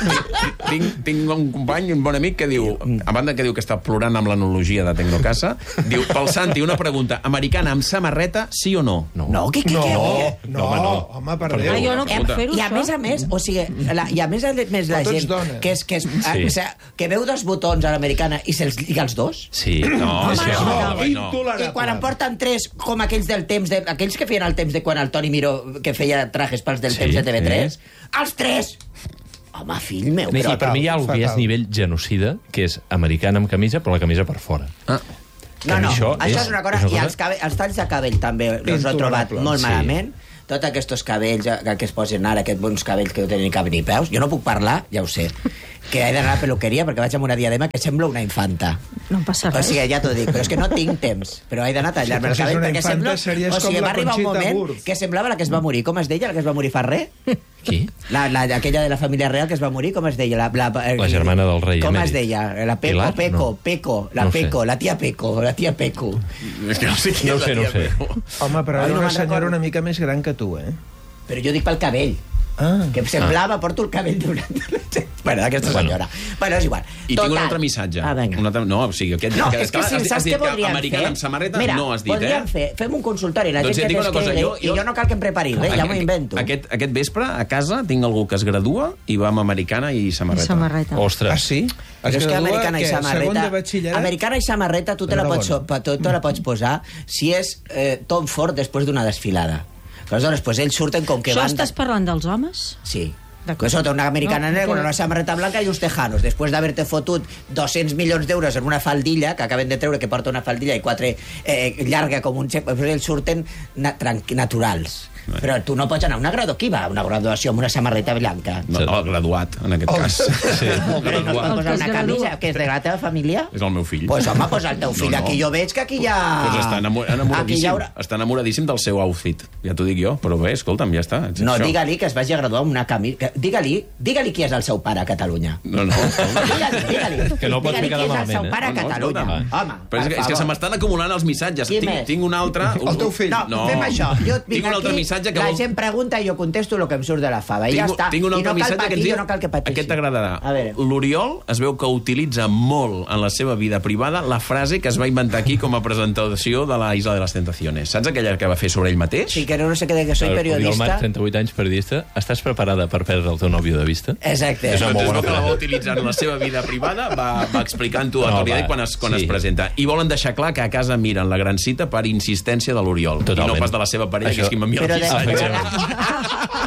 tinc, tinc un company, un bon amic, que diu, a banda que diu que està plorant amb l'analogia de Tecnocasa, diu, pel Santi, una pregunta, americana amb samarreta, sí o no? No, no què, què, no, què? No, no, no, home, per Déu. Ah, jo no puc fer-ho, I a més a més, o sigui, la, i a més a més la gent que, és, que, és, sí. o sigui, que veu dos botons a l'americana i se'ls lliga els dos. Sí, no, Home, és que no, no, no. I quan em porten tres, com aquells del temps, de, aquells que feien el temps de quan el Toni Miró, que feia trajes pels del sí, temps de T V tres, sí. Els tres! Home, fill meu. I per mi hi ha algú que és nivell genocida, que és americana amb camisa, però la camisa per fora. Ah. No, no, això és, és una cosa... És una cosa... I els, cabe... els talls de cabell també els he trobat molt sí. malament. Tots aquests cabells que es posen ara, aquests bons cabells que no tenen ni cap ni peus. Jo no puc parlar, ja ho sé, que he d'anar a la peluqueria perquè vaig amb una diadema que sembla una infanta. No em passa res. O sigui, ja t'ho dic, però és que no tinc temps. Però he d'anar a tallar-me el cabell perquè sembla... O sigui, va arribar un moment que semblava la que es va morir. Com es deia, la que es va morir Ferrer? Qui? La, la, aquella de la família real que es va morir, com es deia? La, la, la germana del rei com emèrit. es deia? La Peco, Pilar? Peco, No. Peco, la No Peco, sé. la tia Peco, la tia Peco. És que no sé qui No és sé, la no tia sé. Peco. Home, però Ai, era no una me'n senyora recordo. una mica més gran que tu, eh? Però jo dic pel cabell. Ah. Que em semblava, porto el cabell d'una... Bueno, d'aquesta senyora. Bueno, és igual. I tinc un altre missatge. Ah, vinga. Un altre... No, o sigui, aquest... No, que, és que clar, si has, saps has dit què que podríem americana fer... amb samarreta Mira, no has dit, podríem eh? fer... Fem un consultori, la Doncs gent et que dic una cosa, t'escrigui, jo- i jo- jo no cal que em prepari res, ja m'ho invento. Aquest, aquest vespre, a casa, tinc algú que es gradua i va amb americana i samarreta. I samarreta. Ostres. Ah, sí? Però és que americana i Segon samarreta... de batxillerat? Americana i samarreta tu te la, pots, Enhorabona. tu te la pots posar si és eh, Tom Ford després d'una desfilada. Aleshores, pues, ells surten com que Això van... estàs parlant dels homes? Sí. Pues sota una americana No, negra con que- una samarreta blanca i uns tejanos, després d'haver-te fotut dos-cents milions d'euros en una faldilla, que acaben de treure que porta una faldilla i quatre eh, llarga com un xec, però ells surten na naturals. Però tu no pots anar a una graduació. Qui va a una graduació amb una samarreta blanca? No, el graduat, en aquest Oh. cas. Sí. Però no et pots posar una camisa, que és de la teva família? És el meu fill. Pues home, posa el teu fill. No, no. Aquí jo veig que aquí hi ha... Pues està enamor enamoradíssim, Aquí hi haurà... està enamoradíssim del seu outfit. Ja t'ho dic jo, però bé, escolta'm, ja està. És No, això. digue-li que es vagi a graduar amb una camisa... Digue-li digue qui és el seu pare a Catalunya. No, no. Digue-li, digue-li. Que no pot Digue-li fer qui quedar és el seu malament, eh? pare a No, no, Catalunya. escolta. Home, Però és que, és que se m'estan acumulant els missatges. Qui Tinc, més? tinc un altre... El teu fill. No, fem això. Jo et Tinc un altre aquí, missatge que la vol- gent pregunta i jo contesto el que em surt de la fava. I ja Tinc, està. tinc un I altre no cal missatge que patir, ens diu... jo no cal que pateixi. Aquest t'agradarà. A veure. L'Oriol es veu que utilitza molt en la seva vida privada la frase que es va inventar aquí com a presentació de la Isla de les Tentaciones. Saps aquella que va fer sobre ell mateix? Sí, que no sé què, que soy Oriol periodista. Marc, trenta-vuit anys, periodista. Estàs preparada per perdre el teu nòvio de vista? Exacte. És una Doncs molt es veu bona que la va frase. utilitzar en la seva vida privada, va, va explicant-ho a No, Toriadet va, quan, es, quan sí. es presenta. I volen deixar clar que a casa miren la gran cita per insistència de l'Oriol. I Totalment. no pas de la seva parella, Això- que és qui m'envia el Però de- missatge.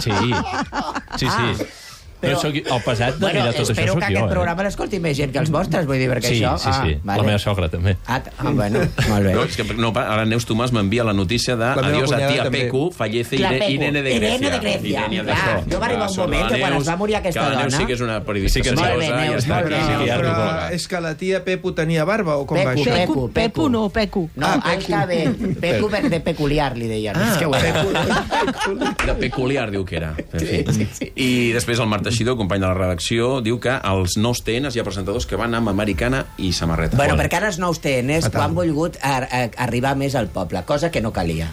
Sí, sí, sí. Però- No soc el pesat de Bueno, mirar tot això espero sóc que jo, aquest eh? programa l'escolti més gent que els vostres, vull dir, perquè Sí, això... sí, sí. Ah, vale. La meva sogra també. Ah, t- ah, bueno, molt bé. No, és que, no, pa- ara Neus Tomàs m'envia la notícia de meva adiós a cunyada tia també. Pecu, fallece La Ire- Pecu. Irene de Grècia. Irene de Grècia. Irene de Clar, Grècia. jo va arribar un Clar, moment la que quan Neus- es va morir aquesta que la Neus dona- sí que és una periodista Sí que és Molt bé, seriosa i Neus, està molt aquí. bé. sí, Però, ja però t'ho és que la tia Pepu tenia barba o com Pecu, va això? Pecu, Pecu, Pepu no, Pecu. No, Ah, ah, està bé. Pecu per de peculiar, li deien. Ah, És que ho era. De peculiar, diu que era. En fi. Sí, sí. I després el Marc Teixidor, company de la redacció, diu que als nous T Ns hi ha presentadors que van amb americana i samarreta. Bueno, perquè ara els nous T Ns Fatal. han volgut a, a, arribar més al poble, cosa que no calia.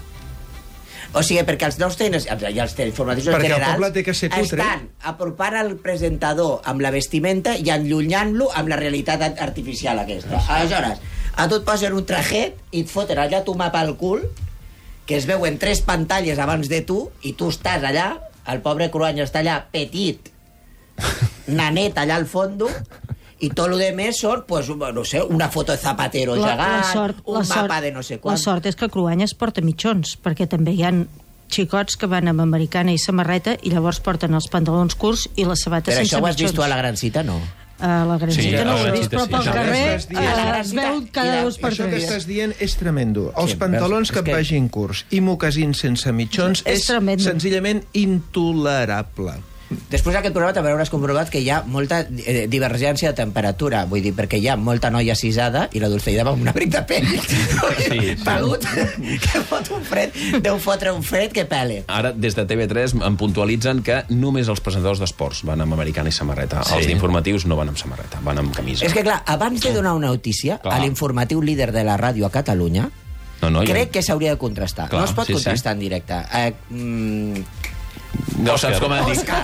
O sigui, perquè els nous T Ns i els informatius Perquè el generals poble té que ser cutre. estan apropant el presentador amb la vestimenta i enllunyant-lo amb la realitat art- artificial aquesta. Aleshores, a tu et posen un trajet i et foten allà tu mapa al cul, que es veuen tres pantalles abans de tu, i tu estàs allà, el pobre Cruanya està allà petit, nanet allà al fondo, i tot el de més són, pues, no sé, una foto de Zapatero La- gegant, la sort- un la mapa sort- de no sé La quan. sort és que Cruanyes porta mitjons, perquè també hi ha xicots que van amb americana i samarreta i llavors porten els pantalons curts i les sabates Però sense això ho has mitjons. vist tu a la Gran Cita, no? A la Gran Sí, Cita a no la ho he Gran vist, Cita però sí. pel Això carrer que estàs dient- eh, es veu cada dos per Això que tres. estàs dient és tremendo. Els Sí, pantalons és que et que- vagin curts i mocasins sense mitjons És és tremendo. senzillament intolerable. Després d'aquest programa també hauràs comprovat que hi ha molta eh, divergència de temperatura, vull dir, perquè hi ha molta noia cisada i la Dulceida va amb un abric de pell. Sí, pelut, que fot un fred, deu fotre un fred que pele. Ara, des de T V tres, em puntualitzen que només els presentadors d'esports van amb americana i samarreta. Sí. Els d'informatius no van amb samarreta, van amb camisa. És que, clar, abans de donar una notícia, clar, a l'informatiu líder de la ràdio a Catalunya, no, no, crec ja... que s'hauria de contrastar. Clar, no es pot sí, contrastar sí. en directe. Eh, mm... No saps com et dic.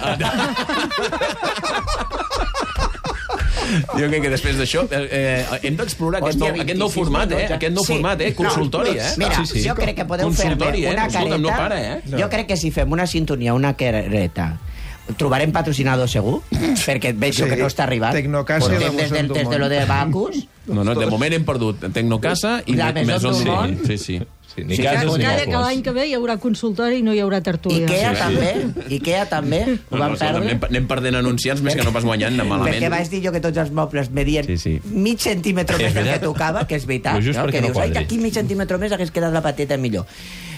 Jo crec que després d'això eh, hem d'explorar aquest, nou, aquest nou format, eh? Aquest nou sí. format, eh? Consultori, eh? Mira, sí, sí. jo crec que podeu fer-me una eh? careta... No para, eh? Jo crec que si fem una sintonia, una careta, trobarem patrocinador segur, perquè veig sí. que no està arribant. Tecnocasa i la des, de, des de lo de Bacus. No, no, de moment hem perdut Tecnocasa i la Maison du Món. Sí, sí. Sí, ni sí, cases ni mobles. Que l'any que ve hi haurà consultori i no hi haurà tertúlia. Ikea sí, també, sí. Ikea també, ho no, vam no, perdre. Anem, anem perdent anunciants més que no pas guanyant malament. Perquè vaig dir jo que tots els mobles medien sí, sí. mig centímetre més del que tocava, que és veritat, no? Que no dius, ai, que aquí mig centímetre més hagués quedat la pateta millor.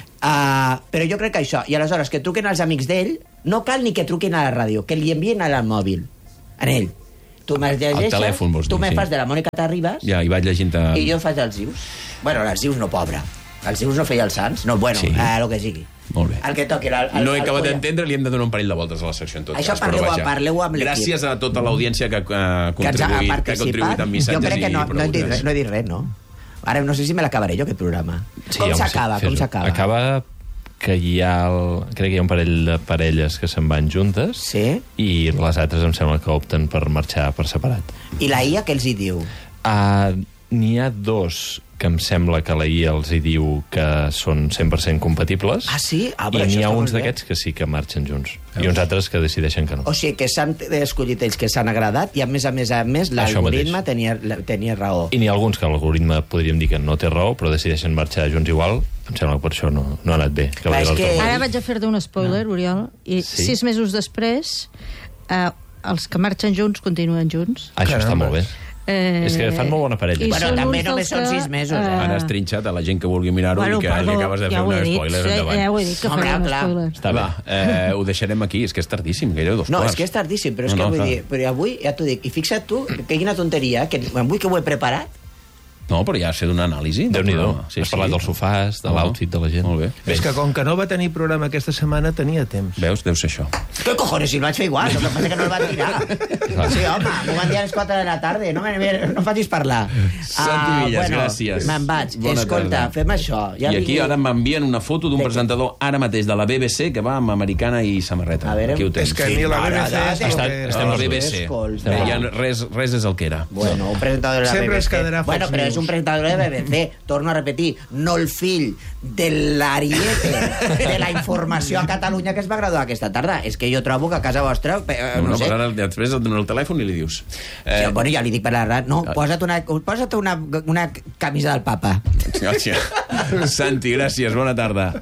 Uh, però jo crec que això, i aleshores que truquen als amics d'ell, no cal ni que truquin a la ràdio, que li envien al mòbil, en ell. Tu me'ls llegeixes, telèfon, tu me sí. fas de la Mònica Terribas ja, i vaig llegint a... i jo faig els Zius. Bueno, els Zius no, pobra. Els Zius no feia els sants. No, bueno, sí. el que sigui. Molt bé. El que toqui. El, el, no he acabat d'entendre, li hem de donar un parell de voltes a la secció en tot Això cas. parleu, parleu amb l'equip. Gràcies a tota l'audiència que, que, ha contribuït, que, que ha contribuït amb missatges. Jo crec que no, i no, he dit res, no he dit res, no? Ara no sé si me l'acabaré jo, aquest programa. Sí, com s'acaba? Com s'acaba? Acaba que hi ha el, crec que hi ha un parell de parelles que se'n van juntes sí? i les altres em sembla que opten per marxar per separat. I la I A què els hi diu? Uh, N'hi ha dos que em sembla que la I A els hi diu que són cent per cent compatibles. Ah, sí? Ah, I n'hi ha uns d'aquests que sí que marxen junts. Veus? I uns altres que decideixen que no. O sigui, que s'han escollit ells que s'han agradat i a més a més a més l'algoritme tenia, tenia raó. I n'hi ha alguns que l'algoritme podríem dir que no té raó, però decideixen marxar junts igual. Em sembla que per això no, no ha anat bé. Que Clar, que... Ara vaig a fer-te un spoiler, no. Oriol, i sí? sis mesos després eh, els que marxen junts continuen junts. Això Caramba. Està molt bé. Eh, és que fan molt bona parella. Bueno, també només són sis mesos. Eh? Ara has trinxat a la gent que vulgui mirar-ho bueno, i que li acabes de fer ja un spoiler dit, endavant. Ja ho he dit, que faré un spoiler. Està bé, eh, ho deixarem aquí, és que és tardíssim, gairebé dos no, quarts. És que és tardíssim, però és no, que no, vull clar. dir, però avui, ja t'ho dic, i fixa't tu, que quina tonteria, que avui que ho he preparat. No, però ja ha fet una anàlisi. Déu-n'hi-do. Sí, Has sí. parlat dels sofàs, de l'outfit de la gent. Molt bé. bé. És que com que no va tenir programa aquesta setmana, tenia temps. Veus? Deu ser això. Què cojones, si el vaig fer igual, el que passa que no el van tirar. Sí, home, m'ho van dir a les quatre de la tarda, no, me, no facis parlar. Santi Villas, uh, bueno, gràcies. Me'n vaig. Bona Escolta, tarda. fem això. Ja I aquí vi... ara m'envien una foto d'un presentador ara mateix de la B B C que va amb americana i samarreta. A veure, aquí ho tens. És que a mi la B B C... Sí, Està, estem a la B B C. Ja res, res és el que era. Bueno, un presentador de la Sempre B B C. es quedarà bueno, però és un presentador de B B C. Torno a repetir, no el fill de l'ariete de la informació a Catalunya que es va graduar aquesta tarda. És que jo trobo que a casa vostra eh, no, no, no sé. Però ara després et dono el telèfon i li dius eh... sí, bueno, ja li dic per la ràdio. No, posa't una, posa't una, una camisa del papa. Gràcies. Santi, gràcies, bona tarda.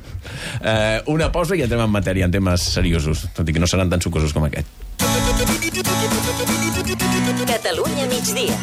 Eh, una pausa i entrem en matèria, en temes seriosos, tot i que no seran tan sucosos com aquest. Catalunya migdia.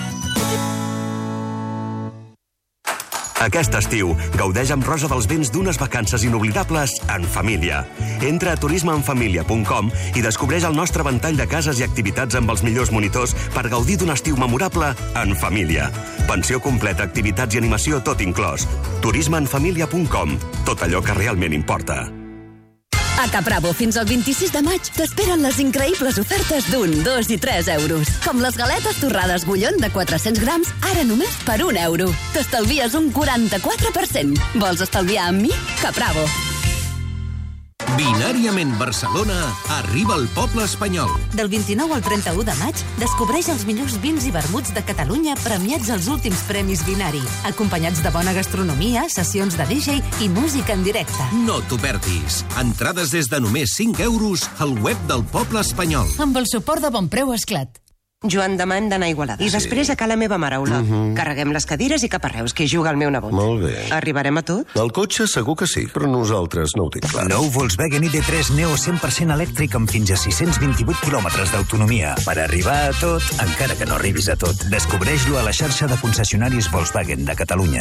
Aquest estiu, gaudeix amb Rosa dels Vents d'unes vacances inoblidables en família. Entra a turisme en família punt com i descobreix el nostre ventall de cases i activitats amb els millors monitors per gaudir d'un estiu memorable en família. Pensió completa, activitats i animació, tot inclòs. turisme en família punt com. Tot allò que realment importa. A Capravo, fins al vint-i-sis de maig, t'esperen les increïbles ofertes d'un, dos i tres euros. Com les galetes torrades Gullón de quatre-cents grams, ara només per un euro. T'estalvies un quaranta-quatre per cent. Vols estalviar amb mi? Capravo. Binàriament Barcelona arriba al poble espanyol. Del vint-i-nou al trenta-u de maig, descobreix els millors vins i vermuts de Catalunya premiats als últims premis Binari, acompanyats de bona gastronomia, sessions de D J i música en directe. No t'ho perdis. Entrades des de només cinc euros al web del poble espanyol. Amb el suport de Bonpreu Esclat. Joan, demà hem d'anar a Igualada. I Sí. després a ca la meva mare, Olot. Mhm. Carreguem les cadires i cap a Reus, que hi juga el meu nebot. Molt bé. Arribarem a tot? El cotxe segur que sí, però nosaltres no ho tinc clar. Nou Volkswagen I D tres Neo cent per cent elèctric amb fins a sis-cents vint-i-vuit quilòmetres d'autonomia. Per arribar a tot, encara que no arribis a tot, descobreix-lo a la xarxa de concessionaris Volkswagen de Catalunya.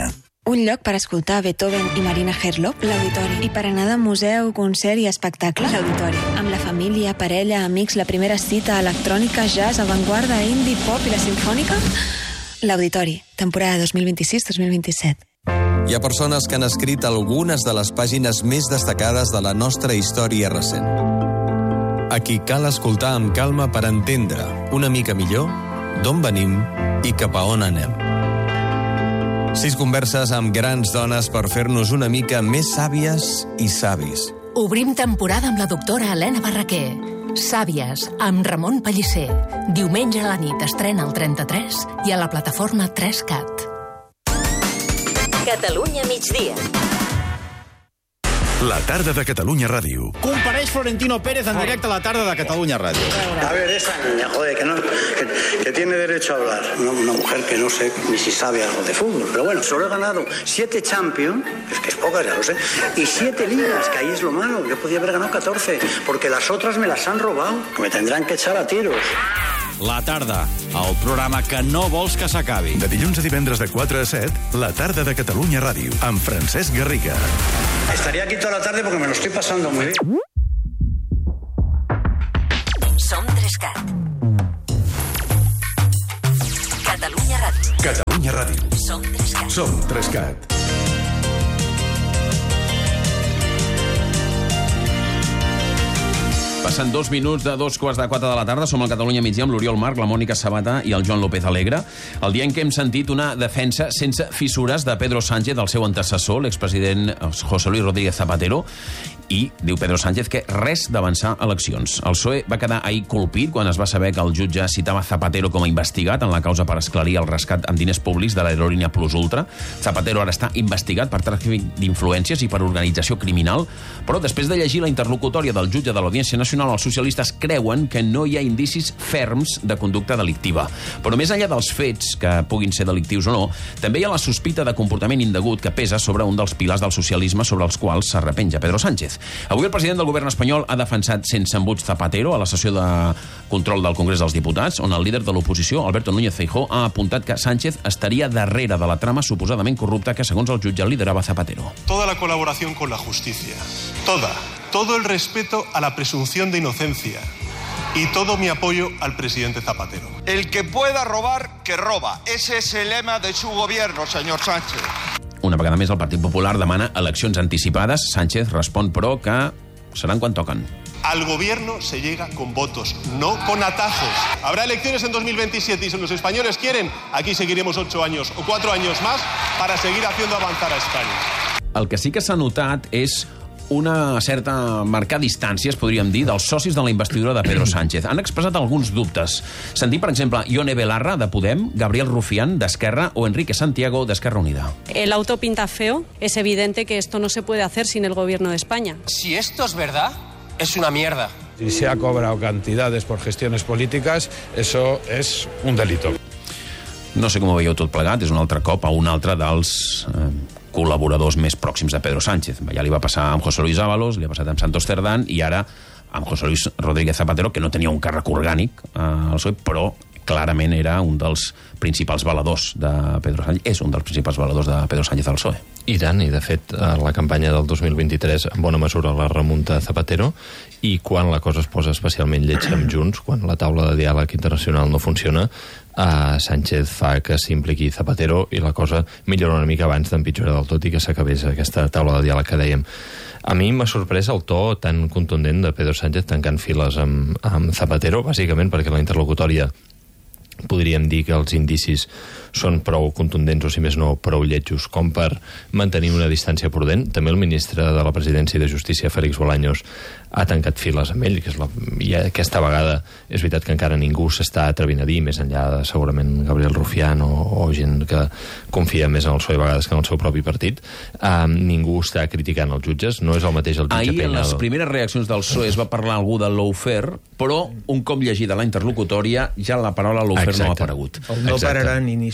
Un lloc per escoltar Beethoven i Marina Herlop, l'Auditori. I per anar de museu, concert i espectacle, l'Auditori. Amb la família, parella, amics, la primera cita, electrònica, jazz, avantguarda, indie, pop i la simfònica, l'Auditori. Temporada dos mil vint-i-sis dos mil vint-i-set. Hi ha persones que han escrit algunes de les pàgines més destacades de la nostra història recent. A qui cal escoltar amb calma per entendre una mica millor d'on venim i cap a on anem. Sis converses amb grans dones per fer-nos una mica més sàvies i savis. Obrim temporada amb la doctora Helena Barraquer. Sàvies, amb Ramon Pellicer. Diumenge a la nit estrena al trenta-tres i a la plataforma tres cat. Catalunya migdia. La tarda de Catalunya Ràdio. Compareix Florentino Pérez en directe a la tarda de Catalunya Ràdio. A ver, esa niña, joder, que, no, que, que tiene derecho a hablar. Una, una mujer que no sé ni si sabe algo de fútbol. Pero bueno, solo he ganado siete Champions, es que es pocas, ya lo sé, y siete ligas, que ahí es lo malo. Yo podía haber ganado catorce, porque las otras me las han robado. Me tendrán que echar a tiros. La tarda, el programa que no vols que s'acabi. De dilluns a divendres de quatre a set, la tarda de Catalunya Ràdio, amb Francesc Garriga. Estaría aquí toda la tarde porque me lo estoy pasando muy bien. Som tres cat. Catalunya Ràdio. Catalunya Ràdio. Som tres cat. Som tres cat. Passen dos minuts de dos quarts de quatre de la tarda. Som al Catalunya migdia amb l'Oriol Marc, la Mònica Sabata i el Joan López Alegre. El dia en què hem sentit una defensa sense fissures de Pedro Sánchez, del seu antecessor, l'expresident José Luis Rodríguez Zapatero, i diu Pedro Sánchez que res d'avançar eleccions. El P S O E va quedar ahir colpit quan es va saber que el jutge citava Zapatero com a investigat en la causa per esclarir el rescat amb diners públics de l'aerolínia Plus Ultra. Zapatero ara està investigat per tràfic d'influències i per organització criminal, però després de llegir la interlocutòria del jutge de l'Audiència Nacional, els socialistes creuen que no hi ha indicis ferms de conducta delictiva. Però més enllà dels fets, que puguin ser delictius o no, també hi ha la sospita de comportament indegut que pesa sobre un dels pilars del socialisme sobre els quals s'arrepenja Pedro Sánchez. Avui el president del govern espanyol ha defensat sense embuts Zapatero a la sessió de control del Congrés dels Diputats, on el líder de l'oposició, Alberto Núñez Feijóo, ha apuntat que Sánchez estaria darrere de la trama suposadament corrupta que, segons el jutge, liderava Zapatero. Toda la colaboración con la justicia, toda, todo el respeto a la presunción de inocencia y todo mi apoyo al presidente Zapatero. El que pueda robar, que roba. Ese es el lema de su gobierno, señor Sánchez. Una vegada més, el Partit Popular demana eleccions anticipades. Sánchez respon, però, que seran quan toquen. Al gobierno se llega con votos, no con atajos. Habrá elecciones en dos mil veintisiete y si los españoles quieren, aquí seguiremos ocho años o cuatro años más para seguir haciendo avanzar a España. El que sí que s'ha notat és una certa marcar distàncies, podríem dir, dels socis de la investidura de Pedro Sánchez. Han expressat alguns dubtes. Sentim, per exemple, Ione Belarra, de Podem, Gabriel Rufián, d'Esquerra, o Enrique Santiago, d'Esquerra Unida. El auto pinta feo. Es evidente que esto no se puede hacer sin el gobierno de España. Si esto es verdad, es una mierda. Si se ha cobrado cantidades por gestiones políticas, eso es un delito. No sé com ho veieu tot plegat, és un altre cop a un altre dels eh, col·laboradors més pròxims de Pedro Sánchez. Ja li va passar amb José Luis Ábalos, li ha passat amb Santos Cerdán i ara amb José Luis Rodríguez Zapatero, que no tenia un càrrec orgànic eh, al P S O E, però clarament era un dels principals valedors de Pedro Sánchez, és un dels principals valedors de Pedro Sánchez al P S O E. I tant, i de fet la campanya del dos mil vint-i-tres en bona mesura la remunta Zapatero, i quan la cosa es posa especialment lletja amb Junts, quan la taula de diàleg internacional no funciona, eh, Sánchez fa que s'impliqui Zapatero i la cosa millora una mica abans d'empitjorar del tot i que s'acabés aquesta taula de diàleg que dèiem. A mi m'ha sorprès el to tan contundent de Pedro Sánchez tancant files amb, amb Zapatero, bàsicament perquè la interlocutòria podríem dir que els indicis són prou contundents o, si més no, prou lletjos com per mantenir una distància prudent. També el ministre de la Presidència i de Justícia, Félix Bolaños, ha tancat files amb ell, que és la... i aquesta vegada és veritat que encara ningú s'està atrevint a dir, més enllà de segurament Gabriel Rufián o, o gent que confia més en el P S O E a vegades que en el seu propi partit. Um, ningú està criticant els jutges, no és el mateix el jutge Ahir, Peña. Ahir, en les primeres reaccions del P S O E es va parlar algú de lawfare, però un cop llegida la interlocutòria ja la paraula lawfare no ha aparegut. El no Exacte. pararan iniciar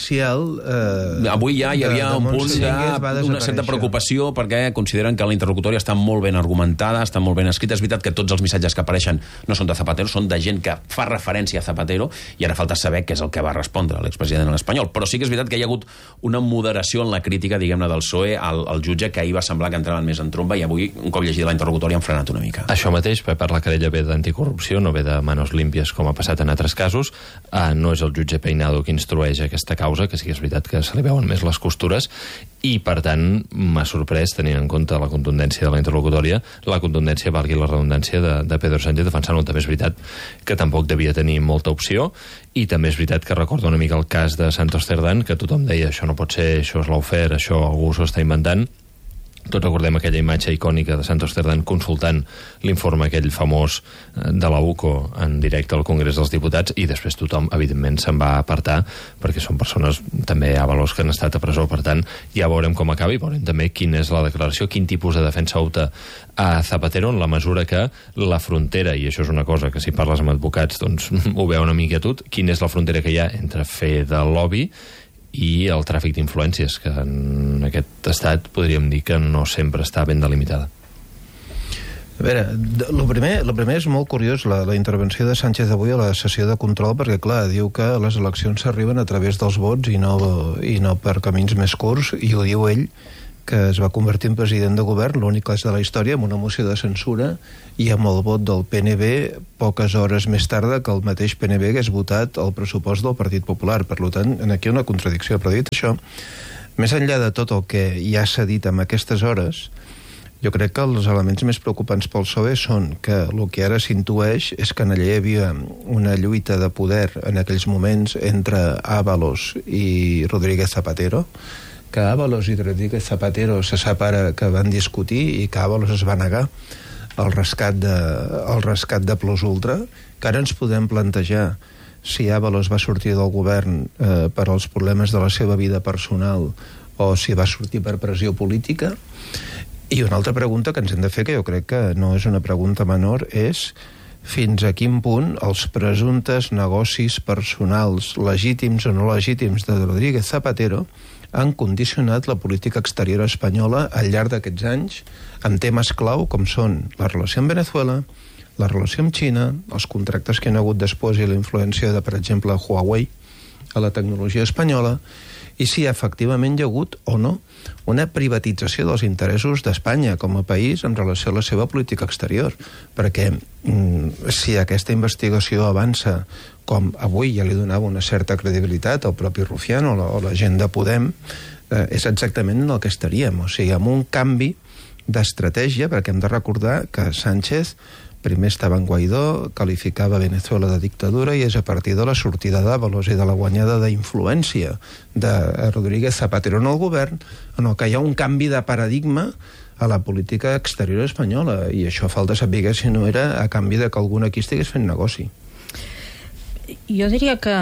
inicial... Eh, Avui ja hi havia un punt d'una certa preocupació perquè consideren que la interlocutòria està molt ben argumentada, està molt ben escrita. És veritat que tots els missatges que apareixen no són de Zapatero, són de gent que fa referència a Zapatero, i ara falta saber què és el que va respondre l'expresident espanyol. Però sí que és veritat que hi ha hagut una moderació en la crítica, diguem-ne, del P S O E al, al jutge, que ahir va semblar que entraven més en tromba, i avui, un cop llegit la interlocutòria, han frenat una mica. Això mateix, per la querella ve d'anticorrupció, no ve de manos limpias, com ha passat en altres casos. Uh, no és el jutge Peinado qui instrueix aquesta causa, que sí que és veritat que se li veuen més les costures, i, per tant, m'ha sorprès, tenint en compte la contundència de la interlocutòria, la contundència, valgui la redundància, de, de Pedro Sánchez defensant-ho. També és veritat que tampoc devia tenir molta opció, i també és veritat que recorda una mica el cas de Santos Cerdán, que tothom deia això no pot ser, això és l'ofer, això algú s'ho està inventant. Tots recordem aquella imatge icònica de Santos Cerdán consultant l'informe aquell famós de la U C O en directe al Congrés dels Diputats, i després tothom, evidentment, se'n va apartar, perquè són persones, també avalos, que han estat a presó. Per tant, ja veurem com acaba i veurem també quina és la declaració, quin tipus de defensa opta a Zapatero, en la mesura que la frontera, i això és una cosa que si parles amb advocats doncs ho veu una mica tot, quina és la frontera que hi ha entre fer de lobby i el tràfic d'influències, que en aquest estat podríem dir que no sempre està ben delimitada. A veure, el primer, el primer és molt curiós, la, la intervenció de Sánchez avui a la sessió de control, perquè, clar, diu que les eleccions s'arriben a través dels vots i no, i no per camins més curts, i ho diu ell, que es va convertir en president de govern, l'únic cas de la història, amb una moció de censura i amb el vot del P N B poques hores més tard que el mateix P N B hagués votat el pressupost del Partit Popular. Per tant, aquí una contradicció. Però dit això, més enllà de tot el que ja s'ha dit en aquestes hores, jo crec que els elements més preocupants pel P S O E són que el que ara s'intueix és que allà hi havia una lluita de poder en aquells moments entre Ábalos i Rodríguez Zapatero, que Ábalos i Rodríguez Zapatero se sap ara que van discutir i que Ábalos es va negar al rescat de, al rescat de Plus Ultra, que ara ens podem plantejar si Ábalos va sortir del govern eh, per als problemes de la seva vida personal o si va sortir per pressió política. I una altra pregunta que ens hem de fer, que jo crec que no és una pregunta menor, és fins a quin punt els presumptes negocis personals legítims o no legítims de Rodríguez Zapatero han condicionat la política exterior espanyola al llarg d'aquests anys en temes clau com són la relació amb Venezuela, la relació amb Xina, els contractes que han hagut després i la influència de, per exemple, Huawei a la tecnologia espanyola, i si efectivament hi ha hagut o no una privatització dels interessos d'Espanya com a país en relació a la seva política exterior. Perquè mm, si aquesta investigació avança, com avui ja li donava una certa credibilitat al propi Rufián o la, o la gent de Podem, eh, és exactament en el que estaríem. O sigui, amb un canvi d'estratègia, perquè hem de recordar que Sánchez primer estava en Guaidó, qualificava Venezuela de dictadura, i és a partir de la sortida d'Ábalos i de la guanyada d'influència de Rodríguez Zapatero en el govern, en el que hi ha un canvi de paradigma a la política exterior espanyola, i això falta saber si no era a canvi de que algun aquí estigués fent negoci. Jo diria que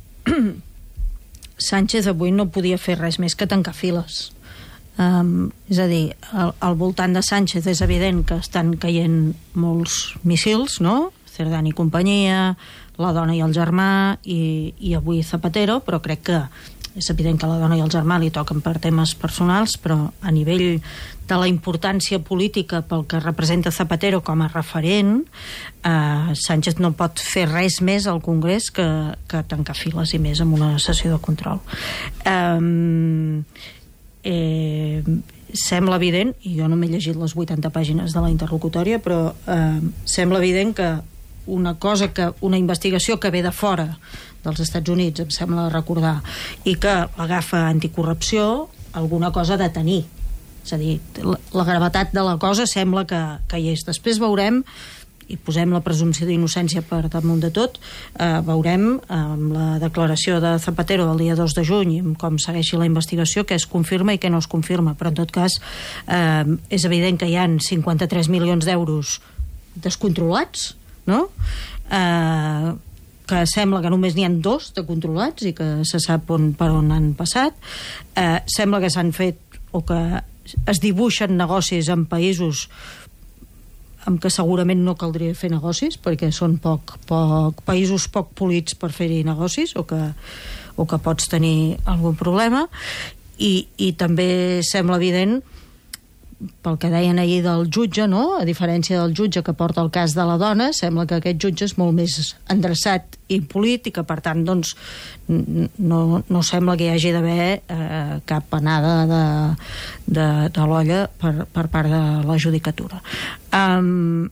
Sánchez avui no podia fer res més que tancar files. Um, és a dir, al, al voltant de Sánchez és evident que estan caient molts missils, no? Cerdán i companyia, la dona i el germà, i, i avui Zapatero, però crec que és evident que la dona i el germà li toquen per temes personals, però a nivell de la importància política pel que representa Zapatero com a referent, eh, Sánchez no pot fer res més al Congrés que, que tancar files, i més amb una sessió de control. Um, Eh, sembla evident, i jo no m'he llegit les vuitanta pàgines de la interlocutòria, però eh, sembla evident que una cosa que, una investigació que ve de fora dels Estats Units, em sembla recordar, i que l'agafa anticorrupció, alguna cosa ha de tenir. És a dir, la, la gravetat de la cosa sembla que, que hi és. Després veurem, i posem la presumpció d'innocència per damunt de tot, eh, veurem amb la declaració de Zapatero del dia dos de juny, amb com segueixi la investigació, què es confirma i què no es confirma. Però en tot cas eh, és evident que hi ha cinquanta-tres milions d'euros descontrolats, no? Eh, que sembla que només n'hi ha dos de controlats i que se sap on, per on han passat. Eh, sembla que s'han fet o que es dibuixen negocis en països amb què segurament no caldria fer negocis, perquè són poc, poc, països poc polits per fer-hi negocis, o que, o que pots tenir algun problema, i, i també sembla evident, pel que deien ahir del jutge, no? A diferència del jutge que porta el cas de la dona, sembla que aquest jutge és molt més endreçat i polit i que, per tant, doncs, no, no sembla que hi hagi d'haver eh, cap anada de, de, de l'olla per, per part de la judicatura. Um,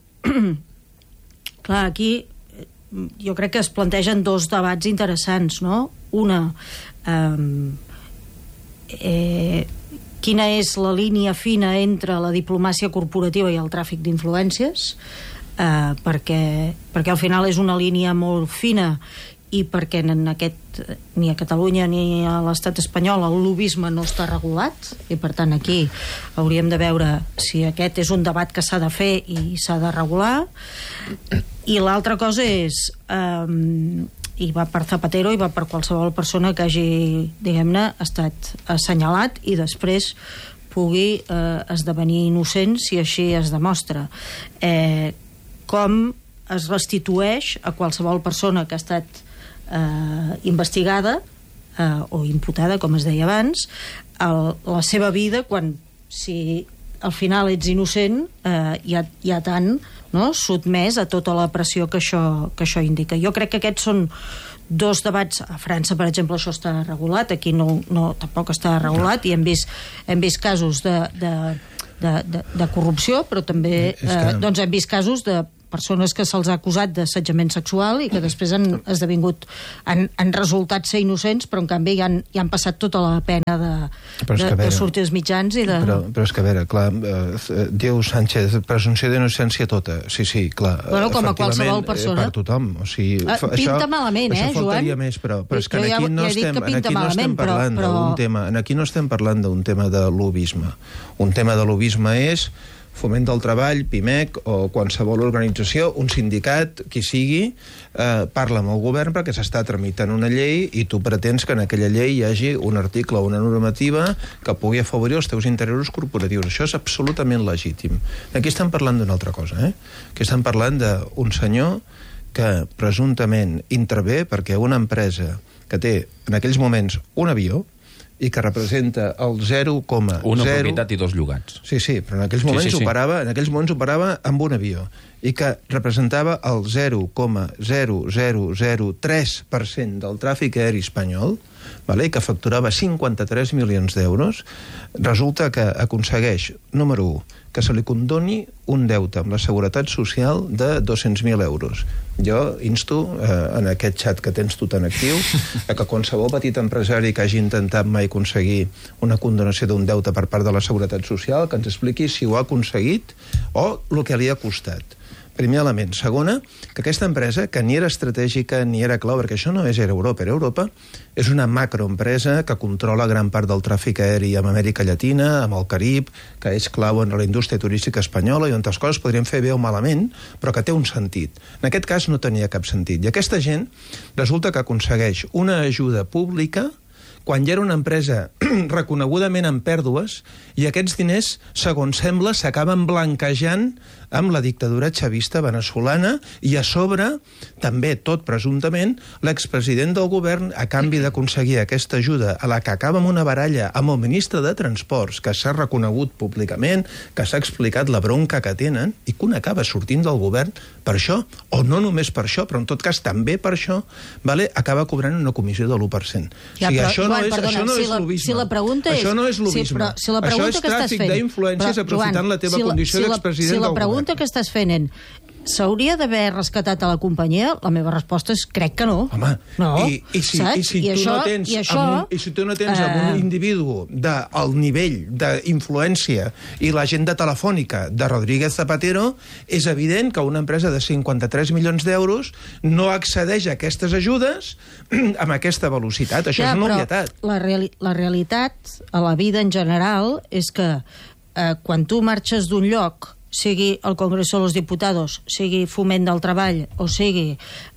clar, aquí jo crec que es plantegen dos debats interessants, no? Una, um, eh, quina és la línia fina entre la diplomàcia corporativa i el tràfic d'influències, eh, perquè, perquè al final és una línia molt fina, i perquè en aquest, ni a Catalunya ni a l'estat espanyol el lobbisme no està regulat, i per tant aquí hauríem de veure si aquest és un debat que s'ha de fer i s'ha de regular. I l'altra cosa és... Eh, i va per Zapatero i va per qualsevol persona que hagi, diguem-ne, estat assenyalat i després pugui eh, esdevenir innocent si així es demostra. Eh, com es restitueix a qualsevol persona que ha estat eh, investigada eh, o imputada, com es deia abans, el, la seva vida quan, si al final ets innocent, eh, hi, ha, hi ha tant, no?, sotmès a tota la pressió que això, que això indica. Jo crec que aquests són dos debats. A França, per exemple, això està regulat, aquí no, no, tampoc està regulat, i hem vist, hem vist casos de, de, de, de, de corrupció, però també eh, que... doncs hem vist casos de persones que se'ls ha acusat d'assetjament sexual i que després han esdevingut, han, han resultat ser innocents, però en canvi ja han, ja han passat tota la pena de, de, veure, de sortir als mitjans i de... Però, però és que, a veure, clar, eh, diu Sánchez, presumpció d'innocència tota. Sí, sí, clar. Bueno, com a qualsevol persona. Per tothom. O sigui, uh, pinta això, malament, eh, això Joan? Més, però, però és que aquí, ja, no, ja estem, que aquí no estem parlant però, però... d'un tema, aquí no estem parlant d'un tema de lobbisme. Un tema de lobbisme és Foment del Treball, PIMEC o qualsevol organització, un sindicat, qui sigui, eh, parla amb el govern perquè s'està tramitant una llei i tu pretens que en aquella llei hi hagi un article o una normativa que pugui afavorir els teus interessos corporatius. Això és absolutament legítim. Aquí estem parlant d'una altra cosa, eh? Aquí estem parlant d'un senyor que presumptament intervé perquè una empresa que té en aquells moments un avió i que representa el zero coma zero... Una propietat i dos llogats. Sí, sí, però en aquells moments, sí, sí, sí. Operava, en aquells moments operava amb un avió i que representava el zero coma zero zero zero tres per cent del tràfic aeri espanyol, vale? I que facturava cinquanta-tres milions d'euros, resulta que aconsegueix, número u, que se li condoni un deute amb la Seguretat Social de dos-cents mil euros. Jo insto, eh, en aquest xat que tens tu tan actiu, a que qualsevol petit empresari que hagi intentat mai aconseguir una condonació d'un deute per part de la Seguretat Social, que ens expliqui si ho ha aconseguit o el que li ha costat. Primer element. Segona, que aquesta empresa, que ni era estratègica ni era clau, perquè això no és Air Europa, Air Europa és una macroempresa que controla gran part del tràfic aeri amb Amèrica Llatina, amb el Carib, que és clau en la indústria turística espanyola i on les coses podrien fer bé o malament, però que té un sentit. En aquest cas no tenia cap sentit. I aquesta gent resulta que aconsegueix una ajuda pública quan ja era una empresa reconegudament en pèrdues, i aquests diners, segons sembla, s'acaben blanquejant amb la dictadura xavista venezolana, i a sobre, també tot presumptament, l'expresident del govern, a canvi d'aconseguir aquesta ajuda, a la que acaba amb una baralla amb el ministre de Transports, que s'ha reconegut públicament, que s'ha explicat la bronca que tenen, i que un acaba sortint del govern per això, o no només per això, però en tot cas també per això, vale, acaba cobrant una comissió de l'u per cent. Ja, o sigui, però, això no Joan, és, perdona, això no si és la, lobbisme. Si la pregunta és... Això no és lobbisme. Sí, però, si la pregunta això és que tràfic fent, d'influències aprofitant però, la teva si condició si d'expresident si del govern. Si la pregunta que estàs fent en s'hauria d'haver rescatat a la companyia, la meva resposta és crec que no. Home, no, i, i, si, saps? i, si I, tu això, no tens i això... un, I si tu no tens eh... un individu del nivell d'influència i l'agenda telefònica de Rodríguez Zapatero, és evident que una empresa de cinquanta-tres milions d'euros no accedeix a aquestes ajudes amb aquesta velocitat. Això ja, és una però obvietat. La, reali la realitat a la vida en general és que eh, quan tu marxes d'un lloc, sigui el Congreso de los Diputados, sigui Foment del Treball, o sigui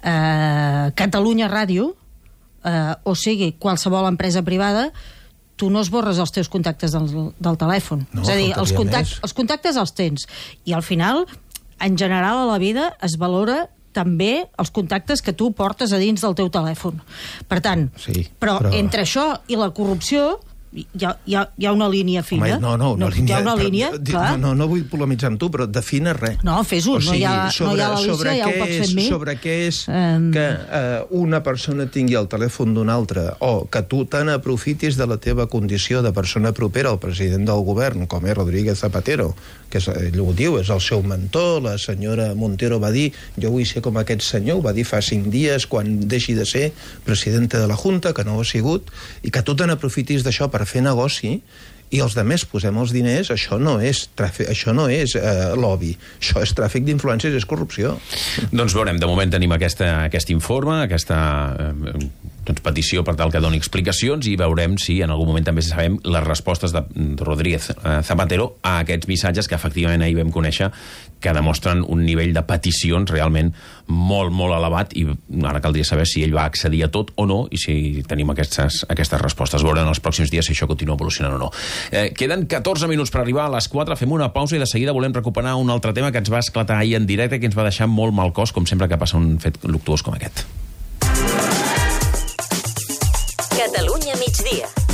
eh, Catalunya Ràdio, eh, o sigui qualsevol empresa privada, tu no esborres els teus contactes del, del telèfon. No, és a dir, els, contact, els contactes els tens. I al final, en general, a la vida es valora també els contactes que tu portes a dins del teu telèfon. Per tant, sí, però, però entre això i la corrupció hi ha, hi ha, hi ha una línia fina. Home, no, no, una no, línia, hi ha una però, línia, di, clar. No, no vull polemitzar amb tu, però defina res. No, fes-ho, o sigui, no hi ha, sobre, no hi ha l'Alicia, ja ho pots fer amb mi. Sobre què és um... que uh, una persona tingui el telèfon d'una altra, o que tu te n'aprofitis de la teva condició de persona propera al president del govern, com és Rodríguez Zapatero, que és, ell ho diu, és el seu mentor, la senyora Montero va dir, jo vull ser com aquest senyor, ho va dir fa cinc dies, quan deixi de ser presidenta de la Junta, que no ho ha sigut, i que tu te n'aprofitis d'això per fer negoci, i els demés posem els diners, això no és tràfic, això no és eh, lobby, això és tràfic d'influències, és corrupció. Doncs veurem, de moment tenim aquesta, aquest informe, aquesta eh, doncs, petició per tal que doni explicacions, i veurem si en algun moment també sabem les respostes de Rodríguez Zapatero a aquests missatges que efectivament ahir vam conèixer, que demostren un nivell de peticions realment molt, molt elevat, i ara caldria saber si ell va accedir a tot o no, i si tenim aquestes, aquestes respostes. Veurem en els pròxims dies si això continua evolucionant o no. Eh, queden catorze minuts per arribar a les quatre, fem una pausa i de seguida volem recuperar un altre tema que ens va esclatar ahir en directe, que ens va deixar molt mal cos, com sempre que passa un fet luctuós com aquest. Catalunya migdia.